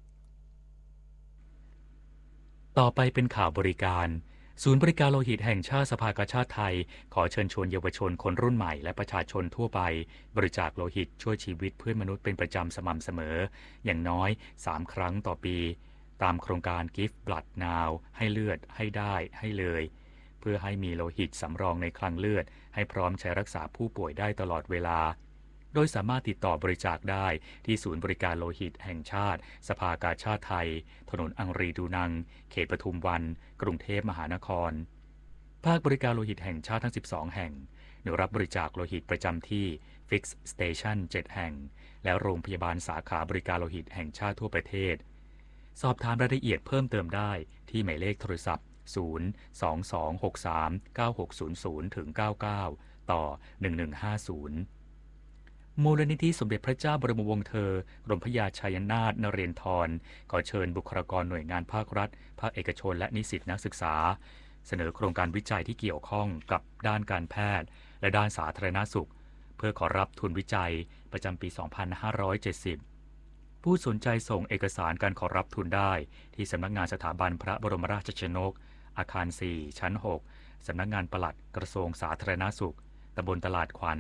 B: ต่อไปเป็นข่าวบริการศูนย์บริการโลหิตแห่งชาติสภากาชาติไทยขอเชิญชวนเยาวชนคนรุ่นใหม่และประชาชนทั่วไปบริจาคโลหิตช่วยชีวิตเพื่อนมนุษย์เป็นประจำสม่ำเสมออย่างน้อยสามครั้งต่อปีตามโครงการ Give Blood Now ให้เลือดให้ได้ให้เลยเพื่อให้มีโลหิตสำรองในคลังเลือดให้พร้อมใช้รักษาผู้ป่วยได้ตลอดเวลาโดยสามารถติดต่อบริจาคได้ที่ศูนย์บริการโลหิตแห่งชาติสภากาชาติไทยถนนอังรีดูนังเขตปทุมวันกรุงเทพมหานครภาคบริการโลหิตแห่งชาติทั้งสิบสองแห่งหน่วยรับบริจาคโลหิตประจำที่ Fix Station เจ็ดแห่งและโรงพยาบาลสาขาบริการโลหิตแห่งชาติทั่วประเทศสอบถามรายละเอียดเพิ่มเติมได้ที่หมายเลขโทรศัพท์ศูนย์ สอง สอง หก สาม เก้า หก ศูนย์ ศูนย์ ถึง เก้า เก้า ต่อ หนึ่ง หนึ่ง ห้า ศูนย์มูลนิธิสมเด็จพระเจ้าบรมวงศ์เธอกรมพระยาชัยนาถนเรนทรขอเชิญบุคลากรหน่วยงานภาครัฐภาคเอกชนและนิสิตนักศึกษาเสนอโครงการวิจัยที่เกี่ยวข้องกับด้านการแพทย์และด้านสาธารณสุขเพื่อขอรับทุนวิจัยประจำปี สองพันห้าร้อยเจ็ดสิบ ผู้สนใจส่งเอกสารการขอรับทุนได้ที่สำนักงานสถาบันพระบรมราชชนกอาคาร สี่ ชั้น หก สำนักงานปลัดกระทรวงสาธารณสุขตำบลตลาดขวัญ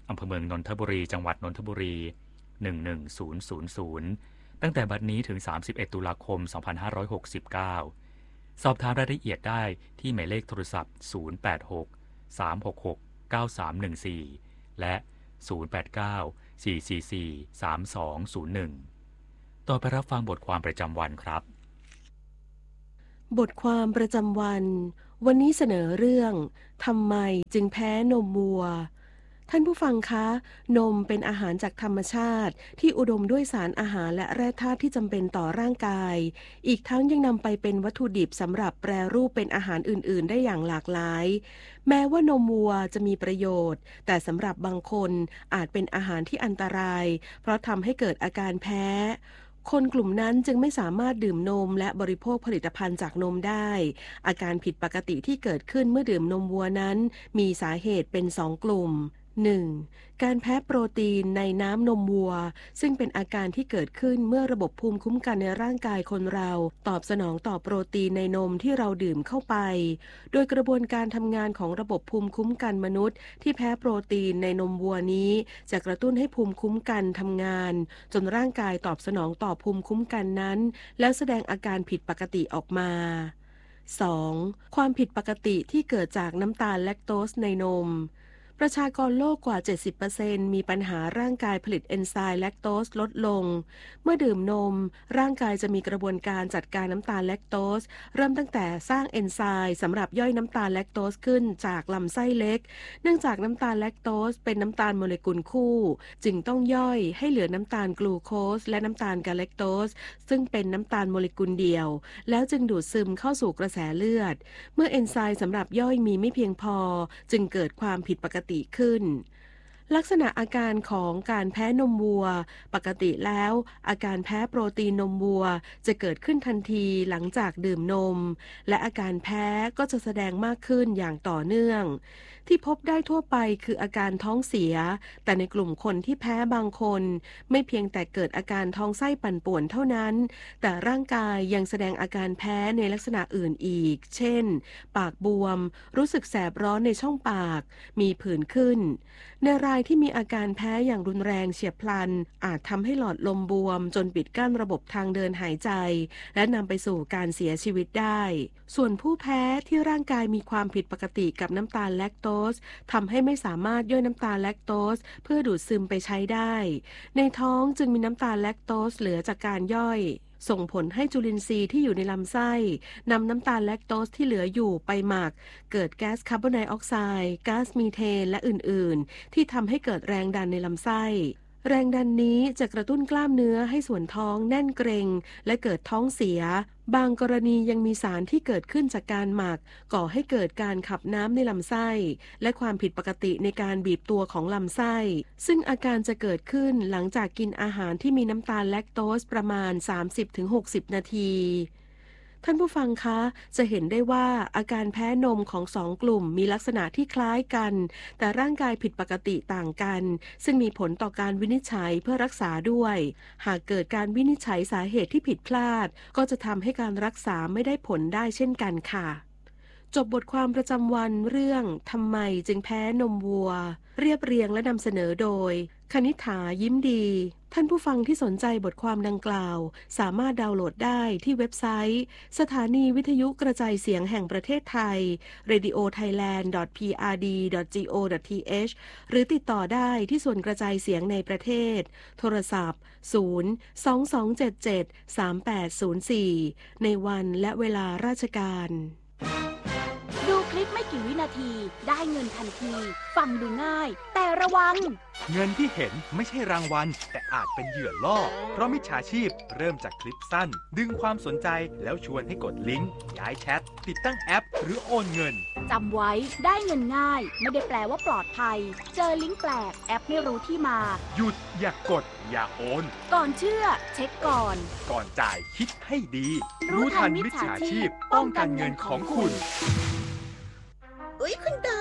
B: อำเภอเมืองนนทบุรีจังหวัดนนทบุรีหนึ่งหนึ่งศูนย์ศูนย์ศูนย์ตั้งแต่บัดนี้ถึงสามสิบเอ็ดตุลาคมสองพันห้าร้อยหกสิบเก้าสอบถามรายละเอียดได้ที่หมายเลขโทรศัพท์ศูนย์ แปด หก สาม หก หก เก้า สาม หนึ่ง สี่และศูนย์ แปด เก้า สี่ สี่ สี่ สาม สอง ศูนย์ หนึ่งต่อไปรับฟังบทความประจำวันครับ
Q: บทความประจำวันวันนี้เสนอเรื่องทำไมจึงแพ้นมวัวท่านผู้ฟังคะนมเป็นอาหารจากธรรมชาติที่อุดมด้วยสารอาหารและแร่ธาตุที่จำเป็นต่อร่างกายอีกทั้งยังนำไปเป็นวัตถุดิบสำหรับแปรรูปเป็นอาหารอื่นๆได้อย่างหลากหลายแม้ว่านมวัวจะมีประโยชน์แต่สำหรับบางคนอาจเป็นอาหารที่อันตรายเพราะทำให้เกิดอาการแพ้คนกลุ่มนั้นจึงไม่สามารถดื่มนมและบริโภคผลิตภัณฑ์จากนมได้อาการผิดปกติที่เกิดขึ้นเมื่อดื่มนมวัวนั้นมีสาเหตุเป็นสองกลุ่ม หนึ่ง. การแพ้โปรตีนในน้ำนมวัวซึ่งเป็นอาการที่เกิดขึ้นเมื่อระบบภูมิคุ้มกันในร่างกายคนเราตอบสนองต่อโปรตีนในนมที่เราดื่มเข้าไปโดยกระบวนการทำงานของระบบภูมิคุ้มกันมนุษย์ที่แพ้โปรตีนในนมวัวนี้จะกระตุ้นให้ภูมิคุ้มกันทำงานจนร่างกายตอบสนองต่อภูมิคุ้มกันนั้นแล้วแสดงอาการผิดปกติออกมา สอง. ความผิดปกติที่เกิดจากน้ำตาลแลคโตสในนมประชากรโลกกว่า เจ็ดสิบเปอร์เซ็นต์ มีปัญหาร่างกายผลิตเอนไซม์แลคโตสลดลงเมื่อดื่มนมร่างกายจะมีกระบวนการจัดการน้ำตาลแลคโตสเริ่มตั้งแต่สร้างเอนไซม์สำหรับย่อยน้ำตาลแลคโตสขึ้นจากลำไส้เล็กเนื่องจากน้ำตาลแลคโตสเป็นน้ำตาลโมเลกุลคู่จึงต้องย่อยให้เหลือน้ำตาลกลูโคสและน้ำตาลกาเลคโตสซึ่งเป็นน้ำตาลโมเลกุลเดียวแล้วจึงดูดซึมเข้าสู่กระแสเลือดเมื่อเอนไซม์สำหรับย่อยมีไม่เพียงพอจึงเกิดความผิดปกติขึ้นลักษณะอาการของการแพ้นมวัวปกติแล้วอาการแพ้โปรตีนนมวัวจะเกิดขึ้นทันทีหลังจากดื่มนมและอาการแพ้ก็จะแสดงมากขึ้นอย่างต่อเนื่องที่พบได้ทั่วไปคืออาการท้องเสียแต่ในกลุ่มคนที่แพ้บางคนไม่เพียงแต่เกิดอาการท้องไส้ปั่นป่วนเท่านั้นแต่ร่างกายยังแสดงอาการแพ้ในลักษณะอื่นอีกเช่นปากบวมรู้สึกแสบร้อนในช่องปากมีผื่นขึ้นในรายที่มีอาการแพ้อย่างรุนแรงเฉียบพลันอาจทำให้หลอดลมบวมจนปิดกั้นระบบทางเดินหายใจและนำไปสู่การเสียชีวิตได้ส่วนผู้แพ้ที่ร่างกายมีความผิดปกติกับน้ำตาลแลคโตสทำให้ไม่สามารถย่อยน้ำตาลแลคโตสเพื่อดูดซึมไปใช้ได้ในท้องจึงมีน้ำตาลแลคโตสเหลือจากการย่อยส่งผลให้จุลินทรีย์ที่อยู่ในลำไส้นำน้ำตาลแลคโตสที่เหลืออยู่ไปหมักเกิดแก๊สคาร์บอนไดออกไซด์ก๊าซมีเทนและอื่นๆที่ทำให้เกิดแรงดันในลำไส้แรงดันนี้จะกระตุ้นกล้ามเนื้อให้ส่วนท้องแน่นเกร็งและเกิดท้องเสียบางกรณียังมีสารที่เกิดขึ้นจากการหมักก่อให้เกิดการขับน้ำในลำไส้และความผิดปกติในการบีบตัวของลำไส้ซึ่งอาการจะเกิดขึ้นหลังจากกินอาหารที่มีน้ำตาลแลคโตสประมาณ สามสิบถึงหกสิบ นาทีท่านผู้ฟังคะจะเห็นได้ว่าอาการแพ้นมของสองกลุ่มมีลักษณะที่คล้ายกันแต่ร่างกายผิดปกติต่างกันซึ่งมีผลต่อการวินิจฉัยเพื่อรักษาด้วยหากเกิดการวินิจฉัยสาเหตุที่ผิดพลาดก็จะทำให้การรักษาไม่ได้ผลได้เช่นกันค่ะจบบทความประจำวันเรื่องทำไมจึงแพ้นมวัวเรียบเรียงและนำเสนอโดยคณิษฐายิ้มดีท่านผู้ฟังที่สนใจบทความดังกล่าวสามารถดาวน์โหลดได้ที่เว็บไซต์สถานีวิทยุกระจายเสียงแห่งประเทศไทย เรดิโอไทยแลนด์ ดอท พี อาร์ ดี ดอท จี โอ ดอท ที เอช หรือติดต่อได้ที่ส่วนกระจายเสียงในประเทศโทรศัพท์ศูนย์ สอง สอง เจ็ด เจ็ด สาม แปด ศูนย์ สี่ในวันและเวลาราชการ
R: ดูคลิปไม่กี่วินาทีได้เงินทันทีฟังดูง่ายแต่ระวัง
P: เงินที่เห็นไม่ใช่รางวัลแต่อาจเป็นเหยื่อล่อเพราะมิจฉาชีพเริ่มจากคลิปสั้นดึงความสนใจแล้วชวนให้กดลิงก์ย้ายแชทติดตั้งแอปหรือโอนเงิน
R: จำไว้ได้เงินง่ายไม่ได้แปลว่าปลอดภัยเจอลิงก์แปลกแอปไม่รู้ที่มา
P: หยุดอย่ากดอย่าโอน
R: ก่อนเชื่อเช็คก่อน
P: ก่อนจ่ายคิดให้ดีรู้ทันมิจฉาชีพป้องกันเงินของคุณ
S: อุ๊ยคุณตา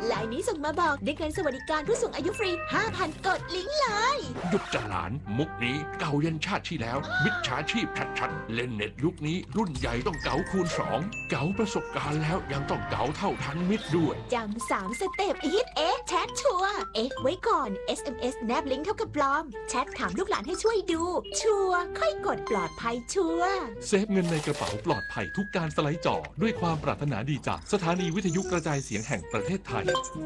S: ไลน์นี้ส่งมาบอกได้เงินสวัสดิการผู้สูงอายุฟรี ห้าพัน กดลิงก์เลย
T: หยุดจะหลานมุกนี้เก่ายันชาติที่แล้วมิจฉาชีพชัดๆเล่นเน็ตยุคนี้รุ่นใหญ่ต้องเก๋าคูณสองเก๋าประสบการณ์แล้วยังต้องเก๋าเท่าทันมิตรด้วย
S: จำสามสเต็ปอีทเอ๊ะแชทชัวร์เอ๊ะไว้ก่อน เอส เอ็ม เอส แนบลิงก์เท่ากับปลอมแชทถามลูกหลานให้ช่วยดูชัวร์ค่อยกดปลอดภัยชัวร์
U: เซฟเงินในกระเป๋าปลอดภัยทุกการสไลด์จอด้วยความปรารถนาดีจากสถานีวิทยุกระจายเสียงแห่งประเทศไทย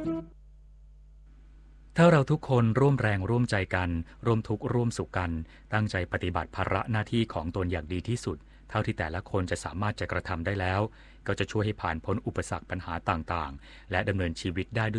B: ถ้าเราทุกคนร่วมแรงร่วมใจกันร่วมทุกข์ร่วมสุขกันตั้งใจปฏิบัติภาระหน้าที่ของตนอย่างดีที่สุดเท่าที่แต่ละคนจะสามารถจะกระทำได้แล้วก็จะช่วยให้ผ่านพ้นอุปสรรคปัญหาต่างๆและดำเนินชีวิตได้ด้วย